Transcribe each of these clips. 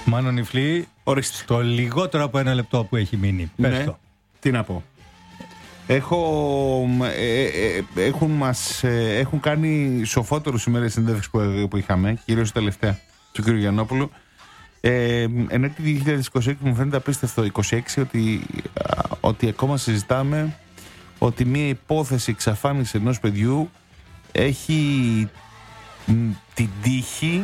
Μάνο Νιφλή, στο λιγότερο από ένα λεπτό που έχει μείνει. Πες το. Τι να πω. Έχουν κάνει σοφότερους ημέρες συνέντευξης που είχαμε, κυρίως τελευταία του κ. Γιαννόπουλου. Ενέτη 2026 μου φαίνεται απίστευτο 26 ότι ακόμα συζητάμε ότι μια υπόθεση εξαφάνιση ενός παιδιού έχει την τύχη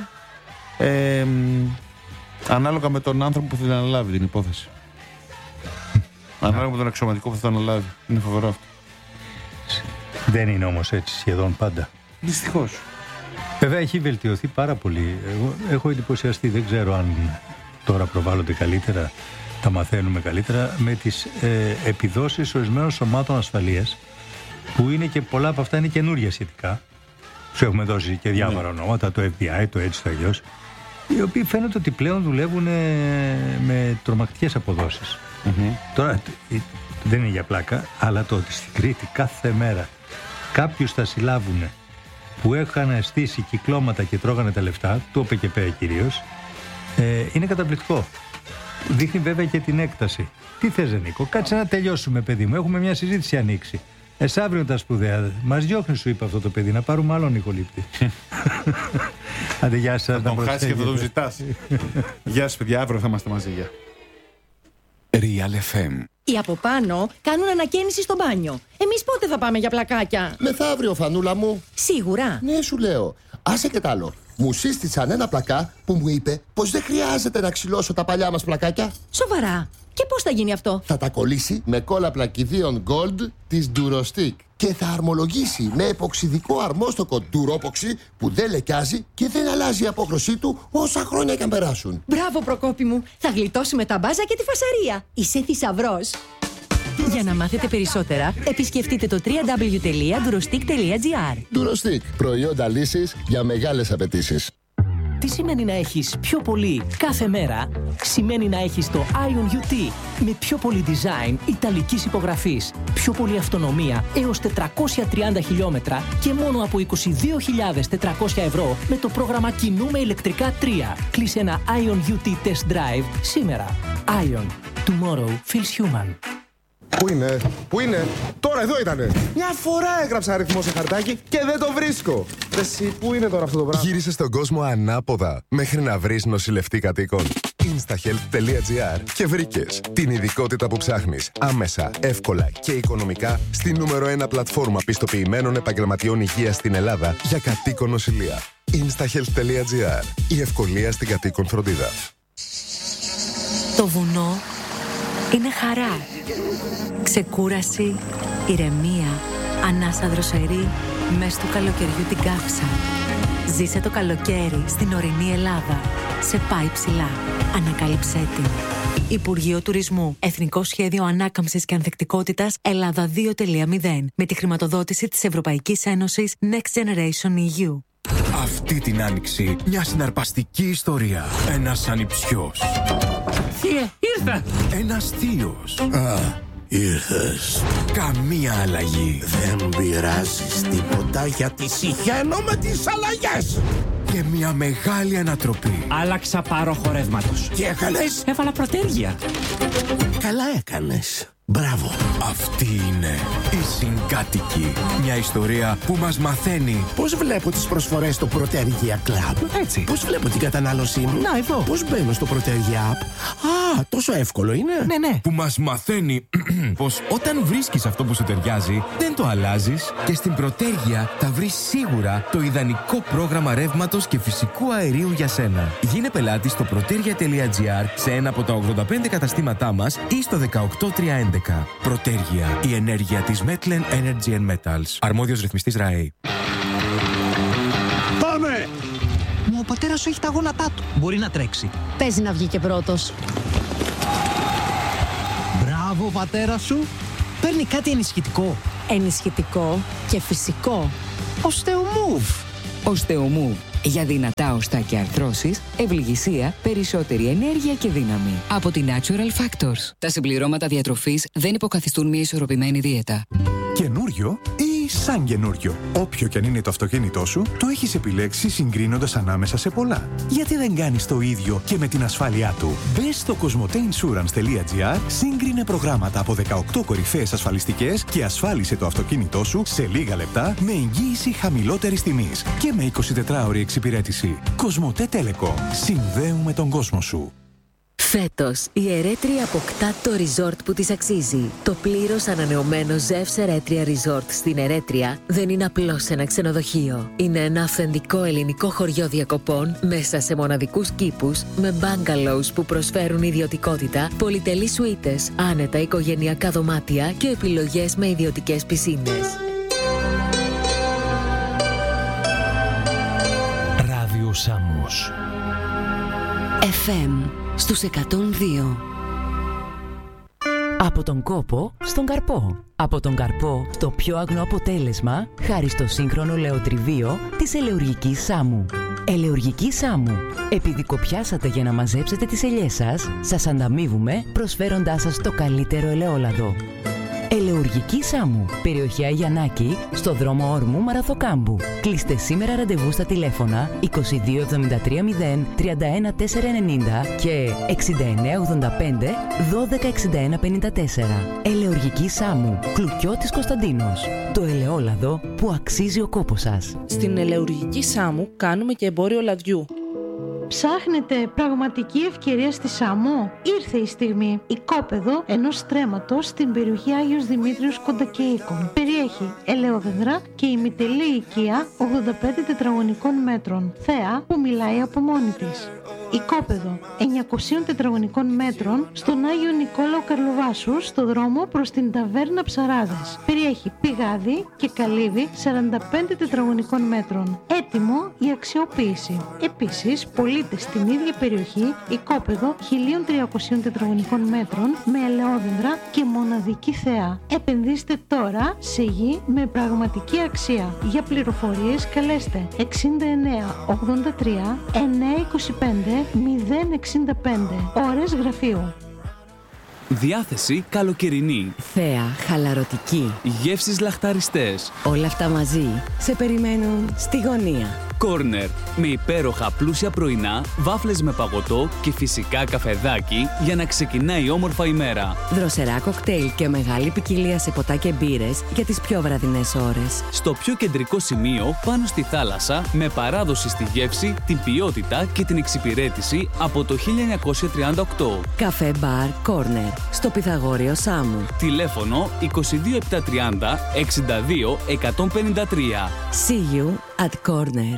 ανάλογα με τον άνθρωπο που θα την αναλάβει την υπόθεση. Ανάλογα με τον αξιωματικό που θα την αναλάβει. Είναι φοβερό αυτό. Δεν είναι όμως έτσι σχεδόν πάντα. Δυστυχώς. Βέβαια έχει βελτιωθεί πάρα πολύ. Εγώ έχω εντυπωσιαστεί, δεν ξέρω αν τώρα προβάλλονται καλύτερα, τα μαθαίνουμε καλύτερα, με τις επιδόσεις ορισμένων σωμάτων ασφαλείας, που είναι και πολλά από αυτά είναι καινούργια σχετικά. Σου έχουμε δώσει και διάφορα ονόματα, το FBI, το έτσι, το αλλιώς, οι οποίοι φαίνεται ότι πλέον δουλεύουν με τρομακτικές αποδόσεις. Τώρα δεν είναι για πλάκα, αλλά το ότι στην Κρήτη κάθε μέρα κάποιους θα συλλάβουν που είχαν στήσει κυκλώματα και τρώγανε τα λεφτά, το ΟΠΕΚΕΠΕ κυρίως, είναι καταπληκτικό. Δείχνει βέβαια και την έκταση. Τι θες, Νίκο, κάτσε να τελειώσουμε, παιδί μου. Έχουμε μια συζήτηση ανοίξει. Αύριο τα σπουδαία. Μας διώχνει, σου είπε αυτό το παιδί, να πάρουμε άλλον Νικολίπτη. Άντε, γεια σας. Θα τον χάσει και θα τον ζητάς. Γεια σας, παιδιά, αύριο θα είμαστε μαζί. Γεια. Real FM. Οι από πάνω κάνουν ανακαίνιση στο μπάνιο. Εμείς πότε θα πάμε για πλακάκια? Μεθαύριο, Φανούλα μου. Σίγουρα. Ναι, σου λέω. Άσε και τ' άλλο. Μου σύστησαν ένα πλακά που μου είπε πως δεν χρειάζεται να ξυλώσω τα παλιά μας πλακάκια. Σοβαρά. Και πώς θα γίνει αυτό? Θα τα κολλήσει με κόλλα πλακιδίων Gold της Durostick και θα αρμολογήσει με εποξιδικό αρμόστοκο Duropoxy που δεν λεκιάζει και δεν αλλάζει η απόχρωσή του όσα χρόνια και αν περάσουν. Μπράβο, Προκόπη μου. Θα γλιτώσουμε τα μπάζα και τη φασαρία. Είσαι θησαυρός. Για να μάθετε περισσότερα, επισκεφτείτε το www.durostick.gr. Durostick. Προϊόντα λύσης για μεγάλες απαιτήσεις. Τι σημαίνει να έχεις πιο πολύ κάθε μέρα? Σημαίνει να έχεις το Ion UT με πιο πολύ design ιταλικής υπογραφής, πιο πολύ αυτονομία έως 430 χιλιόμετρα και μόνο από 22.400 ευρώ με το πρόγραμμα Κινούμε ηλεκτρικά 3. Κλείσε ένα Ion UT Test Drive σήμερα. Ion. Tomorrow feels human. Πού είναι, τώρα εδώ ήτανε. Μια φορά έγραψα αριθμό σε χαρτάκι και δεν το βρίσκω. Εσύ, πού είναι τώρα αυτό το πράγμα? Γύρισε στον κόσμο ανάποδα μέχρι να βρεις νοσηλευτή κατοίκων. Instahealth.gr και βρήκες την ειδικότητα που ψάχνεις άμεσα, εύκολα και οικονομικά στη νούμερο 1 πλατφόρμα πιστοποιημένων επαγγελματιών υγείας στην Ελλάδα για κατοίκον νοσηλεία. Instahealth.gr. Η ευκολία στην κατοίκον φροντίδα. Το βουνό είναι χαρά, ξεκούραση, ηρεμία, ανάσα δροσερή, μες του καλοκαιριού την καύσα. Ζήσε το καλοκαίρι στην ορεινή Ελλάδα. Σε πάει ψηλά. Ανακάλυψέ την. Υπουργείο Τουρισμού. Εθνικό Σχέδιο Ανάκαμψης και Ανθεκτικότητας Ελλάδα 2.0. Με τη χρηματοδότηση της Ευρωπαϊκής Ένωσης Next Generation EU. Αυτή την άνοιξη μια συναρπαστική ιστορία. Ένας ανιψιός. Θεία, ήρθα! Ένας θείος. Ήρθες. Καμία αλλαγή. Δεν πειράζεις τίποτα γιατί συχαίνω με τις αλλαγές. Και μια μεγάλη ανατροπή. Άλλαξα πάροχο ρεύματος. Τι έκανες? Έβαλα προτέρια. Καλά έκανες. Μπράβο. Αυτή είναι η Συγκάτοικοι. Μια ιστορία που μας μαθαίνει πώς βλέπω τις προσφορές στο Protergia Club. Έτσι. Πώς βλέπω την κατανάλωσή μου. Να, εδώ. Πώς μπαίνω στο Protergia App. Α, τόσο εύκολο είναι. Ναι. Που μας μαθαίνει πως όταν βρίσκεις αυτό που σου ταιριάζει, δεν το αλλάζεις και στην Protergia θα βρεις σίγουρα το ιδανικό πρόγραμμα ρεύματος και φυσικού αερίου για σένα. Γίνε πελάτη στο protergia.gr σε ένα από τα 85 καταστήματά μας ή στο 18311. Protergia, η ενέργεια της Metlen Energy and Metals. Αρμόδιος ρυθμιστής ΡΑΕ. Πάμε! Μα ο πατέρας σου έχει τα γόνατά του. Μπορεί να τρέξει. Παίζει να βγει και πρώτος. Μπράβο, πατέρα σου. Παίρνει κάτι ενισχυτικό. Ενισχυτικό και φυσικό. Osteomove. Osteomove. Για δυνατά οστά και αρθρώσεις, ευληγησία, περισσότερη ενέργεια και δύναμη. Από τη Natural Factors. Τα συμπληρώματα διατροφής δεν υποκαθιστούν μια ισορροπημένη δίαιτα. Καινούριο καινούριο ή σαν καινούριο. Όποιο και αν είναι το αυτοκίνητό σου, το έχεις επιλέξει συγκρίνοντας ανάμεσα σε πολλά. Γιατί δεν κάνεις το ίδιο και με την ασφάλειά του? Μπες στο cosmoteinsurance.gr, σύγκρινε προγράμματα από 18 κορυφαίες ασφαλιστικές και ασφάλισε το αυτοκίνητό σου σε λίγα λεπτά με εγγύηση χαμηλότερης τιμής και με 24ωρη εξυπηρέτηση. Κοσμοτέ Telecom. Συνδέουμε τον κόσμο σου. Φέτος, η Ερέτρια αποκτά το resort που της αξίζει. Το πλήρως ανανεωμένο Zeus Ερέτρια Resort στην Ερέτρια δεν είναι απλώς ένα ξενοδοχείο. Είναι ένα αυθεντικό ελληνικό χωριό διακοπών μέσα σε μοναδικούς κήπους με bungalows που προσφέρουν ιδιωτικότητα, πολυτελείς σουίτες, άνετα οικογενειακά δωμάτια και επιλογές με ιδιωτικές πισίνες. Ράδιο Σάμμος FM στους 102. Από τον κόπο στον καρπό. Από τον καρπό στο πιο αγνό αποτέλεσμα, χάρη στο σύγχρονο λεοτριβείο της ελαιουργικής Σάμου. Ελαιουργική Σάμου. Επειδή κοπιάσατε για να μαζέψετε τις ελιές σας, σας ανταμείβουμε προσφέροντάς σας το καλύτερο ελαιόλαδο. Ελαιουργική Σάμου. Περιοχή Αγιανάκη, στο δρόμο Όρμου Μαραθοκάμπου. Κλείστε σήμερα ραντεβού στα τηλέφωνα 2273 0 31 490 και 6985 12 61 54. Ελαιουργική Σάμου. Κλουκιώτης Κωνσταντίνος. Το ελαιόλαδο που αξίζει ο κόπος σας. Στην Ελαιουργική Σάμου κάνουμε και εμπόριο λαδιού. Ψάχνετε πραγματική ευκαιρία στη Σάμο? Ήρθε η στιγμή. Οικόπεδο ενός στρέμματος στην περιοχή Άγιος Δημήτριος Κοντακεΐκων. Περιέχει ελαιόδεντρα και ημιτελή οικία 85 τετραγωνικών μέτρων. Θέα που μιλάει από μόνη της. Οικόπεδο 900 τετραγωνικών μέτρων στον Άγιο Νικόλαο Καρλοβάσου, στο δρόμο προς την ταβέρνα Ψαράδες. Περιέχει πηγάδι και καλύβι 45 τετραγωνικών μέτρων. Έτοιμο η αξιοποίηση. Επίσης, πωλείται στην ίδια περιοχή οικόπεδο 1300 τετραγωνικών μέτρων με ελαιόδεντρα και μοναδική θέα. Επενδύστε τώρα σε γη με πραγματική αξία. Για πληροφορίες καλέστε 69 83 925 065. Ώρες γραφείου. Διάθεση καλοκαιρινή. Θέα χαλαρωτική. Γεύσεις λαχταριστές. Όλα αυτά μαζί σε περιμένουν στη γωνία. Κόρνερ. Με υπέροχα πλούσια πρωινά, βάφλες με παγωτό και φυσικά καφεδάκι για να ξεκινάει όμορφα η μέρα. Δροσερά κοκτέιλ και μεγάλη ποικιλία σε ποτά και μπύρες για τις πιο βραδινές ώρες. Στο πιο κεντρικό σημείο, πάνω στη θάλασσα, με παράδοση στη γεύση, την ποιότητα και την εξυπηρέτηση από το 1938. Καφέ μπαρ Κόρνερ. Στο Πυθαγόριο Σάμου. Τηλέφωνο 22730 62 153. See you at Corner.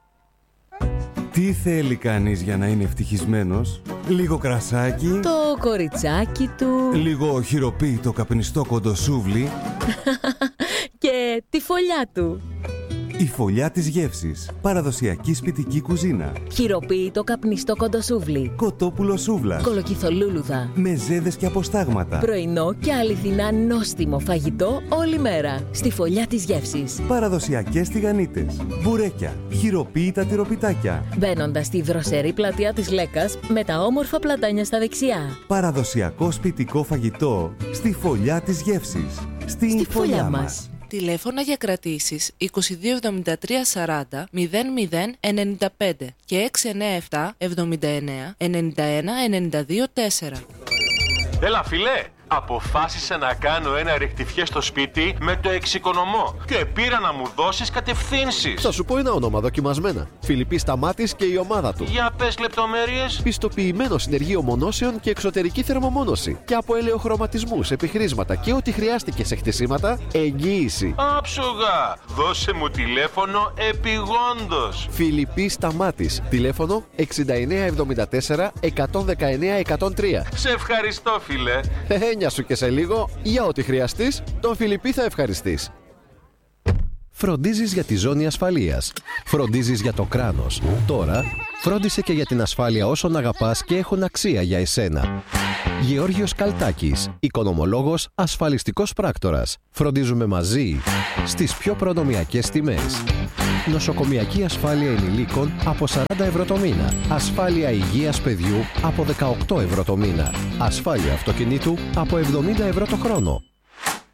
Τι θέλει κανείς για να είναι ευτυχισμένος? Λίγο κρασάκι, Το κοριτσάκι του λίγο χειροποίητο καπνιστό κοντοσούβλι και τη φωλιά του. Η φωλιά της γεύσης. Παραδοσιακή σπιτική κουζίνα. Χειροποίητο καπνιστό κοντοσούβλι. Κοτόπουλο σούβλας. Κολοκυθολούλουδα. Μεζέδες και αποστάγματα. Πρωινό και αληθινά νόστιμο φαγητό όλη μέρα. Στη φωλιά της γεύσης. Παραδοσιακές τηγανίτες. Μπουρέκια. Χειροποίητα τυροπιτάκια. Μπαίνοντας στη δροσερή πλατεία της Λέκας με τα όμορφα πλατάνια στα δεξιά. Παραδοσιακό σπιτικό φαγητό. Στη φωλιά της γεύσης. Στη φωλιά μας. Τηλέφωνα για κρατήσεις 2273 40 00 95 και 697 79 91 92 4. Έλα φίλε, αποφάσισα να κάνω ένα ρεκτιφιέ στο σπίτι με το εξοικονομώ και πήρα να μου δώσεις κατευθύνσεις. Θα σου πω ένα όνομα δοκιμασμένα. Φιλιππής Σταμάτης και η ομάδα του. Για πες λεπτομέρειες. Πιστοποιημένο συνεργείο μονώσεων και εξωτερική θερμομόνωση. Και από ελαιοχρωματισμούς, επιχρήσματα και ό,τι χρειάστηκε σε χτισήματα, εγγύηση. Άψογα! Δώσε μου τηλέφωνο επιγόντως. Φιλιππής Σταμάτης. Τηλέφωνο 6974 119 103. Σε ευχαριστώ φίλε. Έννοια σου και σε λίγο, για ό,τι χρειαστείς, τον Φιλιππή θα ευχαριστείς. Φροντίζεις για τη ζώνη ασφαλείας. Φροντίζεις για το κράνος. Τώρα, φρόντισε και για την ασφάλεια όσων αγαπάς και έχουν αξία για εσένα. Γεώργιος Καλτάκης, οικονομολόγος, ασφαλιστικός πράκτορας. Φροντίζουμε μαζί στις πιο προνομιακές τιμές. Νοσοκομιακή ασφάλεια ενηλίκων από 40 ευρώ το μήνα. Ασφάλεια υγείας παιδιού από 18 ευρώ το μήνα. Ασφάλεια αυτοκινήτου από 70 ευρώ το χρόνο.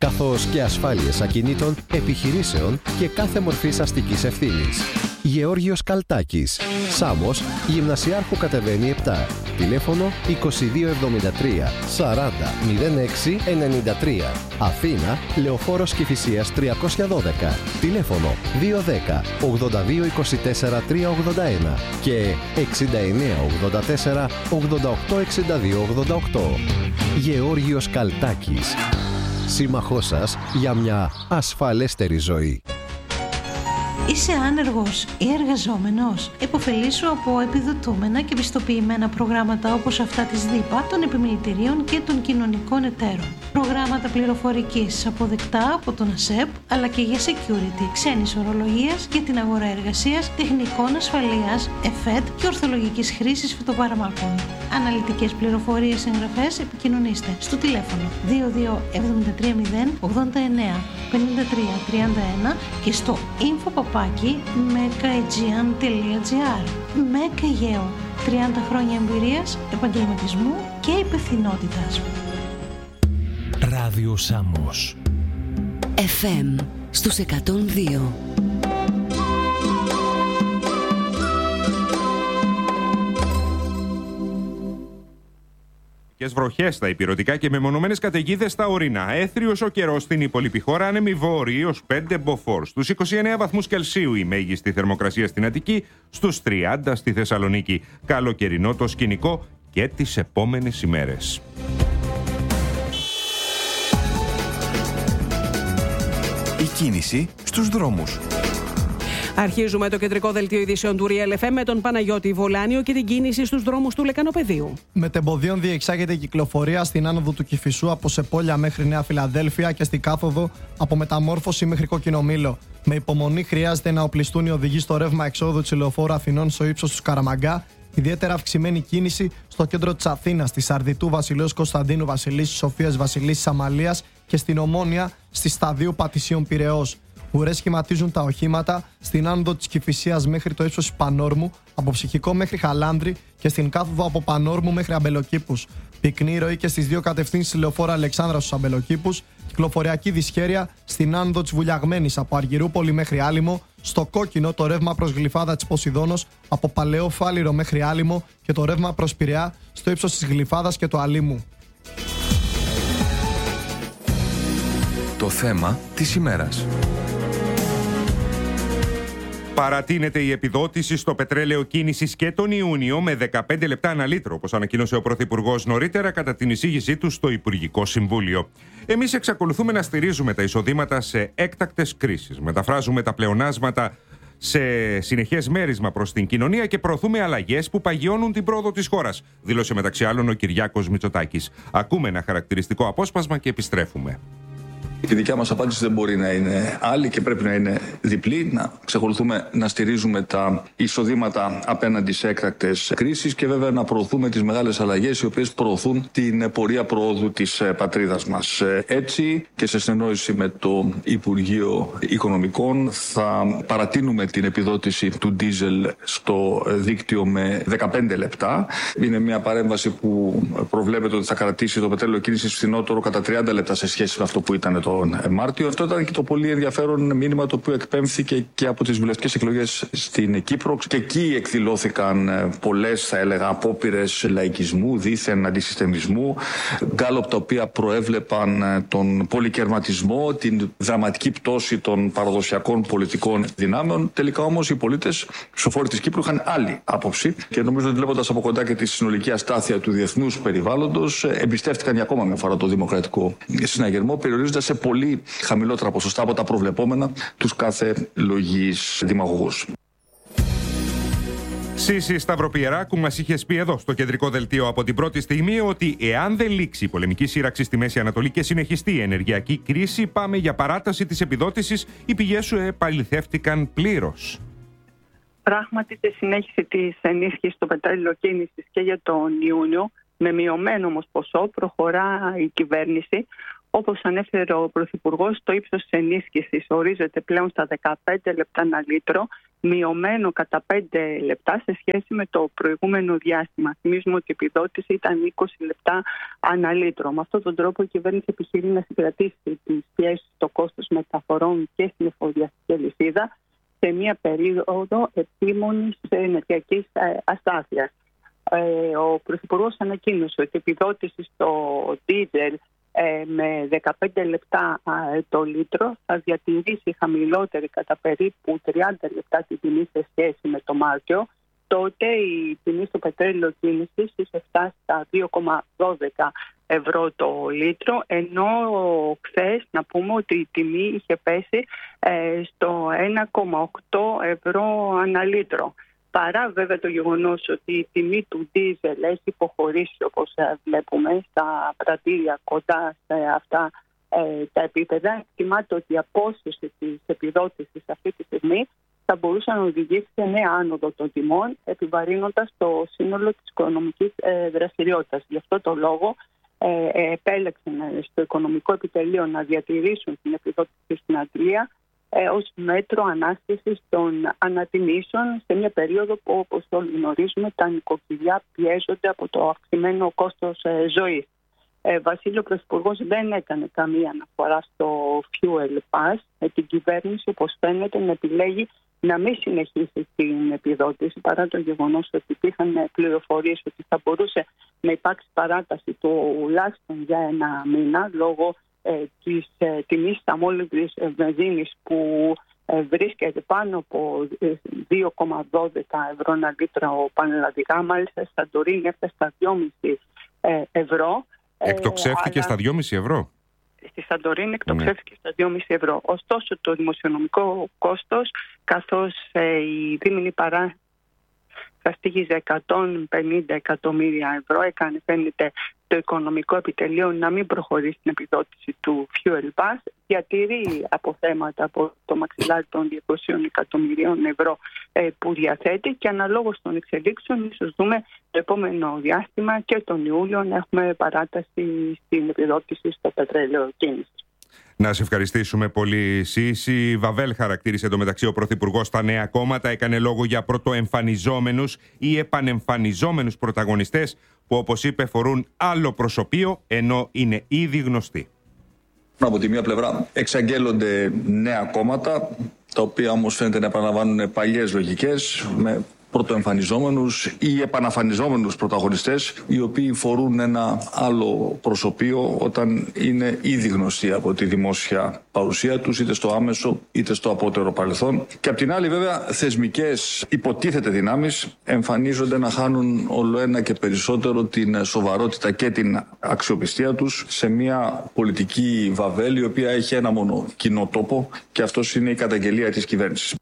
καθώς και ασφάλειες ακινήτων, επιχειρήσεων και κάθε μορφής αστικής ευθύνης. Γεώργιος Καλτάκης. Σάμος, Γυμνασιάρχου κατεβαίνει 7. Τηλέφωνο 2273 40 06 93. Αθήνα, Λεωφόρος Κηφισίας 312. Τηλέφωνο 210 82 24 381 και 69 84 88 62 88. Γεώργιος Καλτάκης. Σύμμαχός σας για μια ασφαλέστερη ζωή. Είσαι άνεργος ή εργαζόμενος? Εποφελήσου από επιδοτούμενα και πιστοποιημένα προγράμματα όπως αυτά της ΔΥΠΑ, των επιμελητηρίων και των κοινωνικών εταίρων. Προγράμματα πληροφορικής αποδεκτά από τον ΑΣΕΠ, αλλά και για security, ξένης ορολογίας για την αγορά εργασίας, τεχνικών ασφαλείας, ΕΦΕΤ και ορθολογικής χρήσης φυτοπαρμάκων. Αναλυτικές πληροφορίες, εγγραφές, επικοινωνήστε στο τηλέφωνο 22730 89 53 31 και στο info@mekaegean.gr. Mekaegeo, 30 χρόνια εμπειρίας, επαγγελματισμού και υπευθυνότητας. Ράδιο Σάμος. FM στους 102. Βροχές στα ηπειρωτικά και μεμονωμένες καταιγίδες στα ορεινά. Έθριος ο καιρός στην υπόλοιπη χώρα, άνεμοι βόρειοι ως 5 μποφόρ. Στους 29 βαθμούς Κελσίου η μέγιστη θερμοκρασία στην Αττική, στους 30 στη Θεσσαλονίκη. Καλοκαιρινό το σκηνικό και τις επόμενες ημέρες. Η κίνηση στους δρόμους. Αρχίζουμε το κεντρικό δελτίο ειδήσεων του Real FM με τον Παναγιώτη Βολάνιο και την κίνηση στους δρόμους του Λεκανοπεδίου. Μετεμποδίων διεξάγεται η κυκλοφορία στην άνοδο του Κηφισού από Σεπόλια μέχρι Νέα Φιλαδέλφια και στην κάθοδο από Μεταμόρφωση μέχρι Κοκκινομήλο. Με υπομονή χρειάζεται να οπλιστούν οι οδηγοί στο ρεύμα εξόδου της Λεωφόρου Αθηνών στο ύψος του Καραμαγκά. Ιδιαίτερα αυξημένη κίνηση στο κέντρο της Αθήνας, στη Σαρδιτού Βασιλέως Κωνσταντίνου Βασιλής, Σοφίας Βασιλής Αμαλίας και στην Ομόνια στη Σταδίου Πατησίων Πειραιώς. Ουρές σχηματίζουν τα οχήματα στην άνοδο της Κηφισίας μέχρι το ύψος της Πανόρμου, από Ψυχικό μέχρι Χαλάνδρη και στην κάθοδο από Πανόρμου μέχρι Αμπελοκήπους. Πυκνή ροή και στις δύο κατευθύνσεις Λεωφόρα Αλεξάνδρα στους Αμπελοκήπους. Κυκλοφοριακή δυσχέρεια στην άνοδο της Βουλιαγμένης από Αργυρούπολη μέχρι Άλυμο. Στο κόκκινο το ρεύμα προς Γλυφάδα της Ποσειδώνος από Παλαιό Φάληρο μέχρι Άλυμο και το ρεύμα προς Πειραιά στο ύψος της Γλυφάδας και του Αλήμου. Το θέμα της ημέρας. Παρατείνεται η επιδότηση στο πετρέλαιο κίνησης και τον Ιούνιο με 15 λεπτά ανά λίτρο, όπως ανακοίνωσε ο Πρωθυπουργός νωρίτερα κατά την εισήγησή του στο Υπουργικό Συμβούλιο. Εμείς εξακολουθούμε να στηρίζουμε τα εισοδήματα σε έκτακτες κρίσεις. Μεταφράζουμε τα πλεονάσματα σε συνεχές μέρισμα προς την κοινωνία και προωθούμε αλλαγές που παγιώνουν την πρόοδο της χώρας, δήλωσε μεταξύ άλλων ο Κυριάκος Μητσοτάκης. Ακούμε ένα χαρακτηριστικό απόσπασμα και επιστρέφουμε. Η δικιά μας απάντηση δεν μπορεί να είναι άλλη και πρέπει να είναι διπλή. Να εξακολουθούμε να στηρίζουμε τα εισοδήματα απέναντι σε έκτακτες κρίσεις και βέβαια να προωθούμε τις μεγάλες αλλαγές οι οποίες προωθούν την πορεία προόδου της πατρίδας μας. Έτσι και σε συνεννόηση με το Υπουργείο Οικονομικών θα παρατείνουμε την επιδότηση του ντίζελ στο δίκτυο με 15 λεπτά. Είναι μια παρέμβαση που προβλέπεται ότι θα κρατήσει το πετρέλαιο κίνησης φθηνότερο κατά 30 λεπτά σε σχέση με αυτό που ήταν το Μάρτιο. Αυτό ήταν και το πολύ ενδιαφέρον μήνυμα το οποίο εκπέμφθηκε και από τις βουλευτικές εκλογές στην Κύπρο. Και εκεί εκδηλώθηκαν πολλές, θα έλεγα, απόπειρες λαϊκισμού, δίθεν αντισυστεμισμού, γκάλωπ τα οποία προέβλεπαν τον πολυκερματισμό, την δραματική πτώση των παραδοσιακών πολιτικών δυνάμεων. Τελικά όμως οι πολίτες σοφόροι της Κύπρου είχαν άλλη άποψη και νομίζω ότι βλέποντας από κοντά και τη συνολική αστάθεια του διεθνούς περιβάλλοντος, εμπιστεύτηκαν για ακόμα μια φορά το δημοκρατικό συναγερμό, περιορίζοντας σε πολύ χαμηλότερα ποσοστά από τα προβλεπόμενα τους κάθε λογής δημαγωγούς. Σύση Σταυροπιεράκου μας είχες πει εδώ στο κεντρικό δελτίο από την πρώτη στιγμή ότι εάν δεν λήξει η πολεμική σύραξη στη Μέση Ανατολή και συνεχιστεί η ενεργειακή κρίση, πάμε για παράταση της επιδότησης. Οι πηγές σου επαληθεύτηκαν πλήρως. Πράγματι, τη συνέχιση της ενίσχυσης στο πετρέλαιο κίνησης και για τον Ιούνιο, με μειωμένο όμως ποσό, προχωρά η κυβέρνηση, Όπως ανέφερε ο Πρωθυπουργός, το ύψος της ενίσχυσης ορίζεται πλέον στα 15 λεπτά ανά λίτρο, μειωμένο κατά 5 λεπτά σε σχέση με το προηγούμενο διάστημα. Θυμίζουμε ότι η επιδότηση ήταν 20 λεπτά ανά λίτρο. Με αυτόν τον τρόπο η κυβέρνηση επιχειρεί να συγκρατήσει τις πιέσεις στο κόστος μεταφορών και στην εφοδιαστική αλυσίδα σε μια περίοδο επίμονης ενεργειακής αστάθειας. Ο Πρωθυπουργός ανακοίνωσε ότι η επιδότηση στο ντίζελ με 15 λεπτά το λίτρο θα διατηρήσει χαμηλότερη κατά περίπου 30 λεπτά την τιμή σε σχέση με το Μάρτιο. Τότε η τιμή στο πετρέλαιο κίνησης είχε φτάσει στα 2,12 ευρώ το λίτρο, ενώ χθες να πούμε ότι η τιμή είχε πέσει στο 1,8 ευρώ ανά λίτρο. Παρά βέβαια το γεγονός ότι η τιμή του ντίζελ έχει υποχωρήσει, όπως βλέπουμε στα πρατήρια κοντά σε αυτά τα επίπεδα, εκτιμάται ότι η απόσυρση της επιδότησης αυτή τη στιγμή θα μπορούσε να οδηγήσει σε νέα άνοδο των τιμών, επιβαρύνοντας το σύνολο της οικονομικής δραστηριότητας. Γι' αυτό το λόγο επέλεξαν στο Οικονομικό Επιτελείο να διατηρήσουν την επιδότηση στην Αντλία ως μέτρο ανάστησης των ανατιμήσεων σε μια περίοδο που, όπως όλοι γνωρίζουμε, τα νοικοκυριά πιέζονται από το αυξημένο κόστος ζωής. Βασίλειο Πρωθυπουργός δεν έκανε καμία αναφορά στο Fuel Pass. Την κυβέρνηση, όπως φαίνεται, να επιλέγει να μην συνεχίσει την επιδότηση, παρά το γεγονός ότι υπήρχαν πληροφορίες ότι θα μπορούσε να υπάρξει παράταση τουλάχιστον για ένα μήνα λόγω της τιμής αμόλυντης βενζίνης που βρίσκεται πάνω από 2,12 ευρώ ένα λίτρο πανελλαδικά. Μάλιστα, στα Σαντορίνη έφτασε στα 2,5 ευρώ. Εκτοξεύτηκε στα 2,5 ευρώ. Στη Σαντορίνη εκτοξεύτηκε στα 2,5 ευρώ. Ωστόσο, το δημοσιονομικό κόστος, καθώς η δίμηνη παράσταση στήγιζε 150 εκατομμύρια ευρώ, έκανε, φαίνεται, το Οικονομικό Επιτελείο να μην προχωρήσει στην επιδότηση του Fuel Pass, διατηρεί αποθέματα από το μαξιλάρι των 200 εκατομμυρίων ευρώ που διαθέτει και αναλόγως των εξελίξεων ίσως δούμε το επόμενο διάστημα και τον Ιούλιο να έχουμε παράταση στην επιδότηση στο πετρέλαιο κίνησης. Να σε ευχαριστήσουμε πολύ, Σύση. Βαβέλ χαρακτήρισε εντωμεταξύ ο Πρωθυπουργός τα νέα κόμματα. Έκανε λόγο για πρωτοεμφανιζόμενους ή επανεμφανιζόμενους πρωταγωνιστές που, όπως είπε, φορούν άλλο προσωπείο ενώ είναι ήδη γνωστοί. Από τη μία πλευρά εξαγγέλλονται νέα κόμματα, τα οποία όμως φαίνεται να επαναλαμβάνουν παλιές λογικές με πρωτοεμφανιζόμενους ή επαναφανιζόμενους πρωταγωνιστές, οι οποίοι φορούν ένα άλλο προσωπείο όταν είναι ήδη γνωστοί από τη δημόσια παρουσία τους, είτε στο άμεσο είτε στο απότερο παρελθόν. Και απ' την άλλη, βέβαια, θεσμικές υποτίθεται δυνάμεις εμφανίζονται να χάνουν ολοένα και περισσότερο την σοβαρότητα και την αξιοπιστία τους σε μια πολιτική βαβέλη, η οποία έχει ένα μόνο κοινό τόπο, και αυτός είναι η καταγγελία της κυβέρνησης.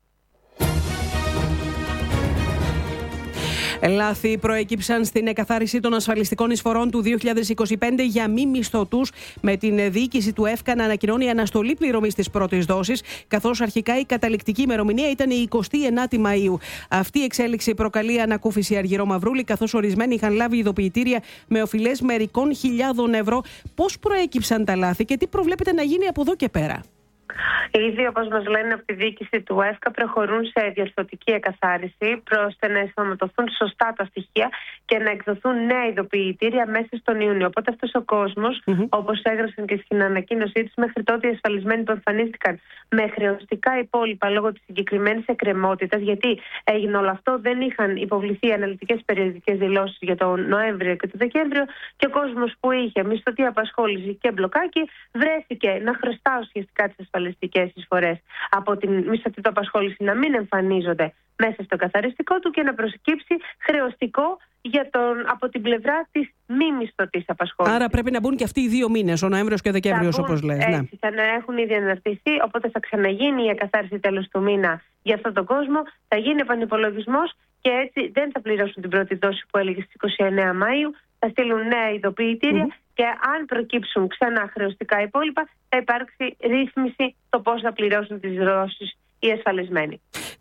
Λάθη προέκυψαν στην εκαθάριση των ασφαλιστικών εισφορών του 2025 για μη μισθωτούς, με την διοίκηση του ΕΦΚΑ να ανακοινώνει αναστολή πληρωμής της πρώτης δόσης, καθώς αρχικά η καταληκτική ημερομηνία ήταν η 29η Μαΐου. Αυτή η εξέλιξη προκαλεί ανακούφιση Αργυρό Μαυρούλη, καθώς ορισμένοι είχαν λάβει ειδοποιητήρια με οφειλές μερικών χιλιάδων ευρώ. Πώς προέκυψαν τα λάθη και τι προβλέπεται να γίνει από εδώ και πέρα? Ήδη, όπως μας λένε από τη διοίκηση του ΕΦΚΑ, προχωρούν σε διορθωτική εκαθάριση, ώστε να ενσωματωθούν σωστά τα στοιχεία και να εκδοθούν νέα ειδοποιητήρια μέσα στον Ιούνιο. Οπότε αυτός ο κόσμος, όπως έγραψαν και στην ανακοίνωσή τους, μέχρι τότε οι ασφαλισμένοι που εμφανίστηκαν με χρεωστικά υπόλοιπα λόγω της συγκεκριμένης εκκρεμότητας, γιατί έγινε όλο αυτό, δεν είχαν υποβληθεί αναλυτικές περιοδικές δηλώσεις για τον Νοέμβριο και τον Δεκέμβριο, και ο κόσμος που είχε μισθωτή απασχόληση και μπλοκάκι βρέθηκε να χρωστά ουσιαστικά τις ασφαλιστικές εισφορές από την μισθωτή του απασχόληση να μην εμφανίζονται μέσα στο καθαριστικό του και να προσκύψει χρεωστικό από την πλευρά της μη μισθωτής απασχόλησης. Άρα πρέπει να μπουν και αυτοί οι 2 μήνες, ο Νοέμβριος και ο Δεκέμβριος, όπως λες. Έτσι, θα έχουν ήδη αναρτηθεί, οπότε θα ξαναγίνει η εκαθάριση τέλος του μήνα για αυτόν τον κόσμο, θα γίνει επανυπολογισμός και έτσι δεν θα πληρώσουν την πρώτη δόση που έλεγε στις 29 Μαΐου, θα στείλουν νέα ειδοποιητήρια και αν προκύψουν ξανά χρεωστικά υπόλοιπα, θα υπάρξει ρύθμιση το πώς θα πληρώσουν τις δόσεις οι ασφαλισμένοι.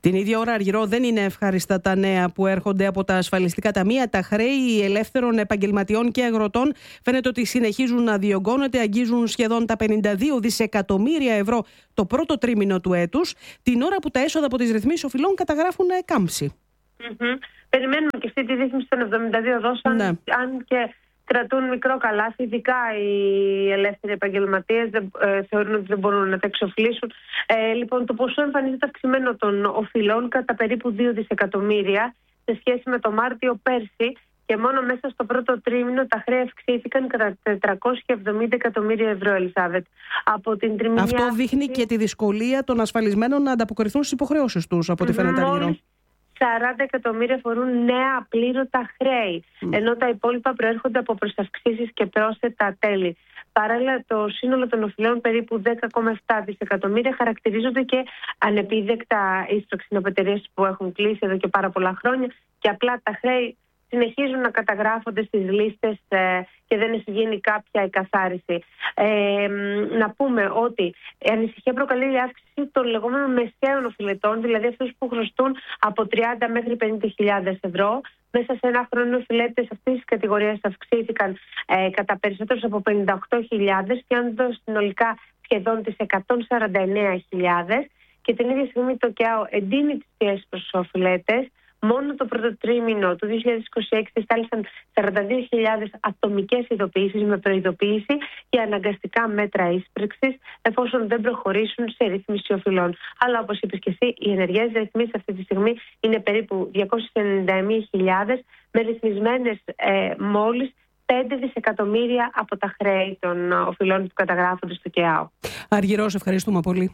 Την ίδια ώρα, Αργυρό, δεν είναι ευχάριστα τα νέα που έρχονται από τα ασφαλιστικά ταμεία. Τα χρέη ελεύθερων επαγγελματιών και αγροτών φαίνεται ότι συνεχίζουν να διωγγώνονται, αγγίζουν σχεδόν τα 52 δισεκατομμύρια ευρώ το πρώτο τρίμηνο του έτους, την ώρα που τα έσοδα από τις ρυθμίσεις οφειλών καταγράφουν κάμψη. Περιμένουμε και αυτή τη ρύθμιση των 72 δόσεων, αν και κρατούν μικρό καλάθι, ειδικά οι ελεύθεροι επαγγελματίες θεωρούν ότι δεν μπορούν να τα εξοφλήσουν. Λοιπόν, το ποσό εμφανίζεται αυξημένο των οφειλών κατά περίπου 2 δισεκατομμύρια σε σχέση με το Μάρτιο πέρσι, και μόνο μέσα στο πρώτο τρίμηνο τα χρέη αυξήθηκαν κατά 470 εκατομμύρια ευρώ, Ελισάβετ. Από την τριμηνιά... Αυτό δείχνει και τη δυσκολία των ασφαλισμένων να ανταποκριθούν στις υποχρεώσεις τους, από ό,τι φαίνεται, Αργυρό. 40 εκατομμύρια αφορούν νέα απλήρωτα χρέη, ενώ τα υπόλοιπα προέρχονται από προσαυξήσεις και πρόσθετα τέλη. Παράλληλα, το σύνολο των οφειλών, περίπου 10,7 δισεκατομμύρια, χαρακτηρίζονται και ανεπίδεκτα ίσπραξινοπεταιρείες που έχουν κλείσει εδώ και πάρα πολλά χρόνια, και απλά τα χρέη συνεχίζουν να καταγράφονται στις λίστες και δεν έχει γίνει κάποια εκαθάριση. Να πούμε ότι η ανησυχία προκαλεί η αύξηση των λεγόμενων μεσαίων οφειλετών, δηλαδή αυτούς που χρωστούν από 30 μέχρι 50.000 ευρώ. Μέσα σε ένα χρόνο οι οφειλέτες αυτής της κατηγορίας αυξήθηκαν κατά περισσότερους από 58.000, φτάνοντας συνολικά σχεδόν τις 149.000, και την ίδια στιγμή το ΚΕΑΟ εντείνει τις πιέσεις προς τους οφειλέτες. Μόνο το πρώτο τρίμηνο του 2026 στάλησαν 42.000 ατομικές ειδοποιήσεις με προειδοποίηση και αναγκαστικά μέτρα ίσπραξης, εφόσον δεν προχωρήσουν σε ρύθμιση οφειλών. Αλλά όπως είπες και εσύ, οι ενεργές ρυθμίσεις αυτή τη στιγμή είναι περίπου 291.000, με ρυθμισμένες μόλις 5 δισεκατομμύρια από τα χρέη των οφειλών που καταγράφονται στο ΚΕΑΟ. Αργυρό, ευχαριστούμε πολύ.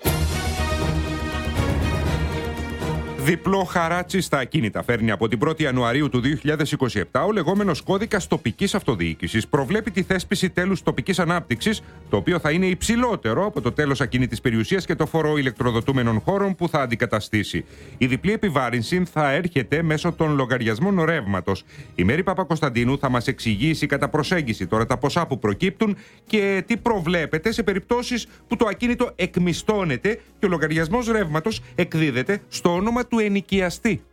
Διπλό χαράτσι στα ακίνητα φέρνει από την 1η Ιανουαρίου του 2027 ο λεγόμενος κώδικας τοπικής αυτοδιοίκησης. Προβλέπει τη θέσπιση τέλους τοπικής ανάπτυξης, το οποίο θα είναι υψηλότερο από το τέλος ακίνητης περιουσίας και το φόρο ηλεκτροδοτούμενων χώρων που θα αντικαταστήσει. Η διπλή επιβάρυνση θα έρχεται μέσω των λογαριασμών ρεύματος. Η Μέρη Παπακοσταντίνου θα μας εξηγήσει κατά προσέγγιση τώρα τα ποσά που προκύπτουν και τι προβλέπεται σε περιπτώσεις που το ακίνητο εκμισθώνεται και ο λογαριασμός ρεύματος εκδίδεται στο όνομα του ενοικιαστή.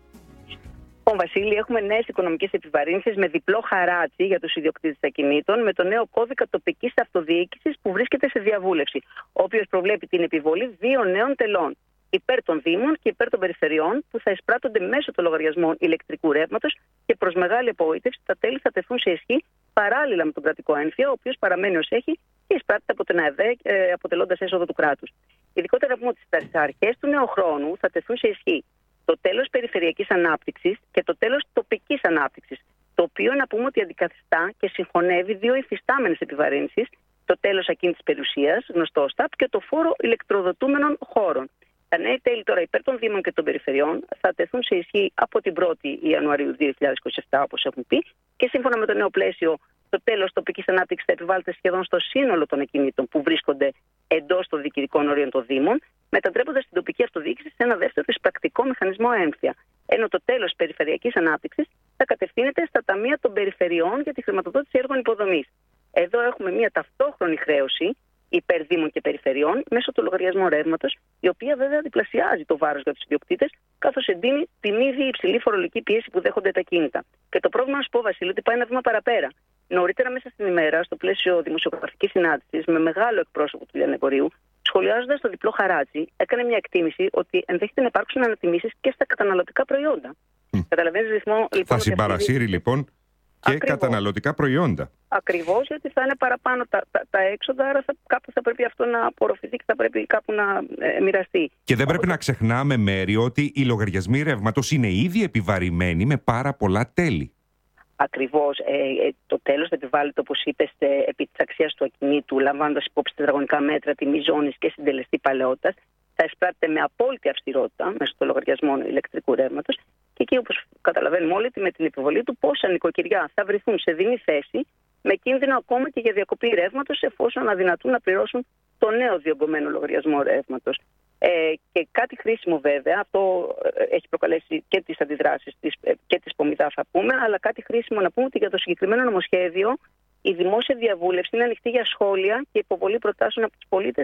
Βασίλη, έχουμε νέες οικονομικές επιβαρύνσεις με διπλό χαράτσι για τους ιδιοκτήτες ακινήτων, με το νέο κώδικα τοπικής αυτοδιοίκησης που βρίσκεται σε διαβούλευση, ο οποίος προβλέπει την επιβολή 2 νέων τελών, υπέρ των Δήμων και υπέρ των περιφερειών, που θα εισπράττονται μέσω των λογαριασμών ηλεκτρικού ρεύματος, και προς μεγάλη απογοήτευση τα τέλη θα τεθούν σε ισχύ παράλληλα με τον κρατικό έμφυα, ο οποίος παραμένει ως έχει και εισπράττεται από την ΑΕΔ, αποτελώντας έσοδο του κράτους. Ειδικότερα πούμε ότι στις αρχές του νέου χρόνου θα τεθούν σε ισχύ το τέλος περιφερειακής ανάπτυξης και το τέλος τοπικής ανάπτυξης, το οποίο να πούμε ότι αντικαθιστά και συγχωνεύει 2 υφιστάμενες επιβαρύνσεις, το τέλος ακίνητης περιουσίας, γνωστό ΣΤΑΠ, και το φόρο ηλεκτροδοτούμενων χώρων. Τα νέα τέλη τώρα υπέρ των Δήμων και των Περιφερειών θα τεθούν σε ισχύ από την 1η Ιανουαρίου 2027, όπως έχουν πει, και σύμφωνα με το νέο πλαίσιο, το τέλος τοπικής ανάπτυξης θα επιβάλλεται σχεδόν στο σύνολο των ακινήτων που βρίσκονται εντός των διοικητικών ορίων των Δήμων, μετατρέποντας την τοπική αυτοδιοίκηση σε ένα δεύτερο εισπρακτικό μηχανισμό έμφυα. Ενώ το τέλος περιφερειακής ανάπτυξης θα κατευθύνεται στα ταμεία των περιφερειών για τη χρηματοδότηση έργων υποδομής. Εδώ έχουμε μια ταυτόχρονη χρέωση υπέρ Δήμων και Περιφερειών μέσω του λογαριασμού ρεύματος, η οποία βέβαια διπλασιάζει το βάρος για τους ιδιοκτήτες, καθώς εντείνει την ήδη υψηλή φορολογική πίεση που δέχονται τα ακίνητα. Και το πρόβλημα, να σου πω, Βασίλη, ότι πάει ένα βήμα παραπέρα. Νωρίτερα, μέσα στην ημέρα, στο πλαίσιο δημοσιογραφικής συνάντησης με μεγάλο εκπρόσωπο του Λιανεμπορίου, σχολιάζοντας το διπλό χαράτσι, έκανε μια εκτίμηση ότι ενδέχεται να υπάρξουν ανατιμήσεις και στα καταναλωτικά προϊόντα. Καταλαβαίνεις ρυθμό, λοιπόν. Θα συμπαρασύρει λοιπόν και καταναλωτικά προϊόντα. Ακριβώς, γιατί θα είναι παραπάνω τα έξοδα, άρα κάπου θα πρέπει αυτό να απορροφηθεί και θα πρέπει κάπου να μοιραστεί. Και δεν πρέπει να ξεχνάμε, Μέρη, ότι οι λογαριασμοί ρεύματος είναι ήδη επιβαρημένοι με πάρα πολλά τέλη. Ακριβώς. Το τέλος θα επιβάλλεται, όπως είπες, επί της αξίας του ακινήτου, λαμβάνοντας υπόψη τετραγωνικά μέτρα, τιμή ζώνης και συντελεστή παλαιότητας. Θα εισπράττεται με απόλυτη αυστηρότητα μέσω των λογαριασμών ηλεκτρικού ρεύματος. Και εκεί, όπως καταλαβαίνουμε όλοι, με την επιβολή του, πόσα νοικοκυριά θα βρεθούν σε δινή θέση, με κίνδυνο ακόμα και για διακοπή ρεύματος, εφόσον αδυνατούν να πληρώσουν το νέο διωγγωμένο λογαριασμό ρεύματος. Και κάτι χρήσιμο, βέβαια, αυτό έχει προκαλέσει και τις αντιδράσεις και της Πομιδά, θα πούμε, αλλά κάτι χρήσιμο να πούμε ότι για το συγκεκριμένο νομοσχέδιο η δημόσια διαβούλευση είναι ανοιχτή για σχόλια και υποβολή προτάσεων από τους πολίτες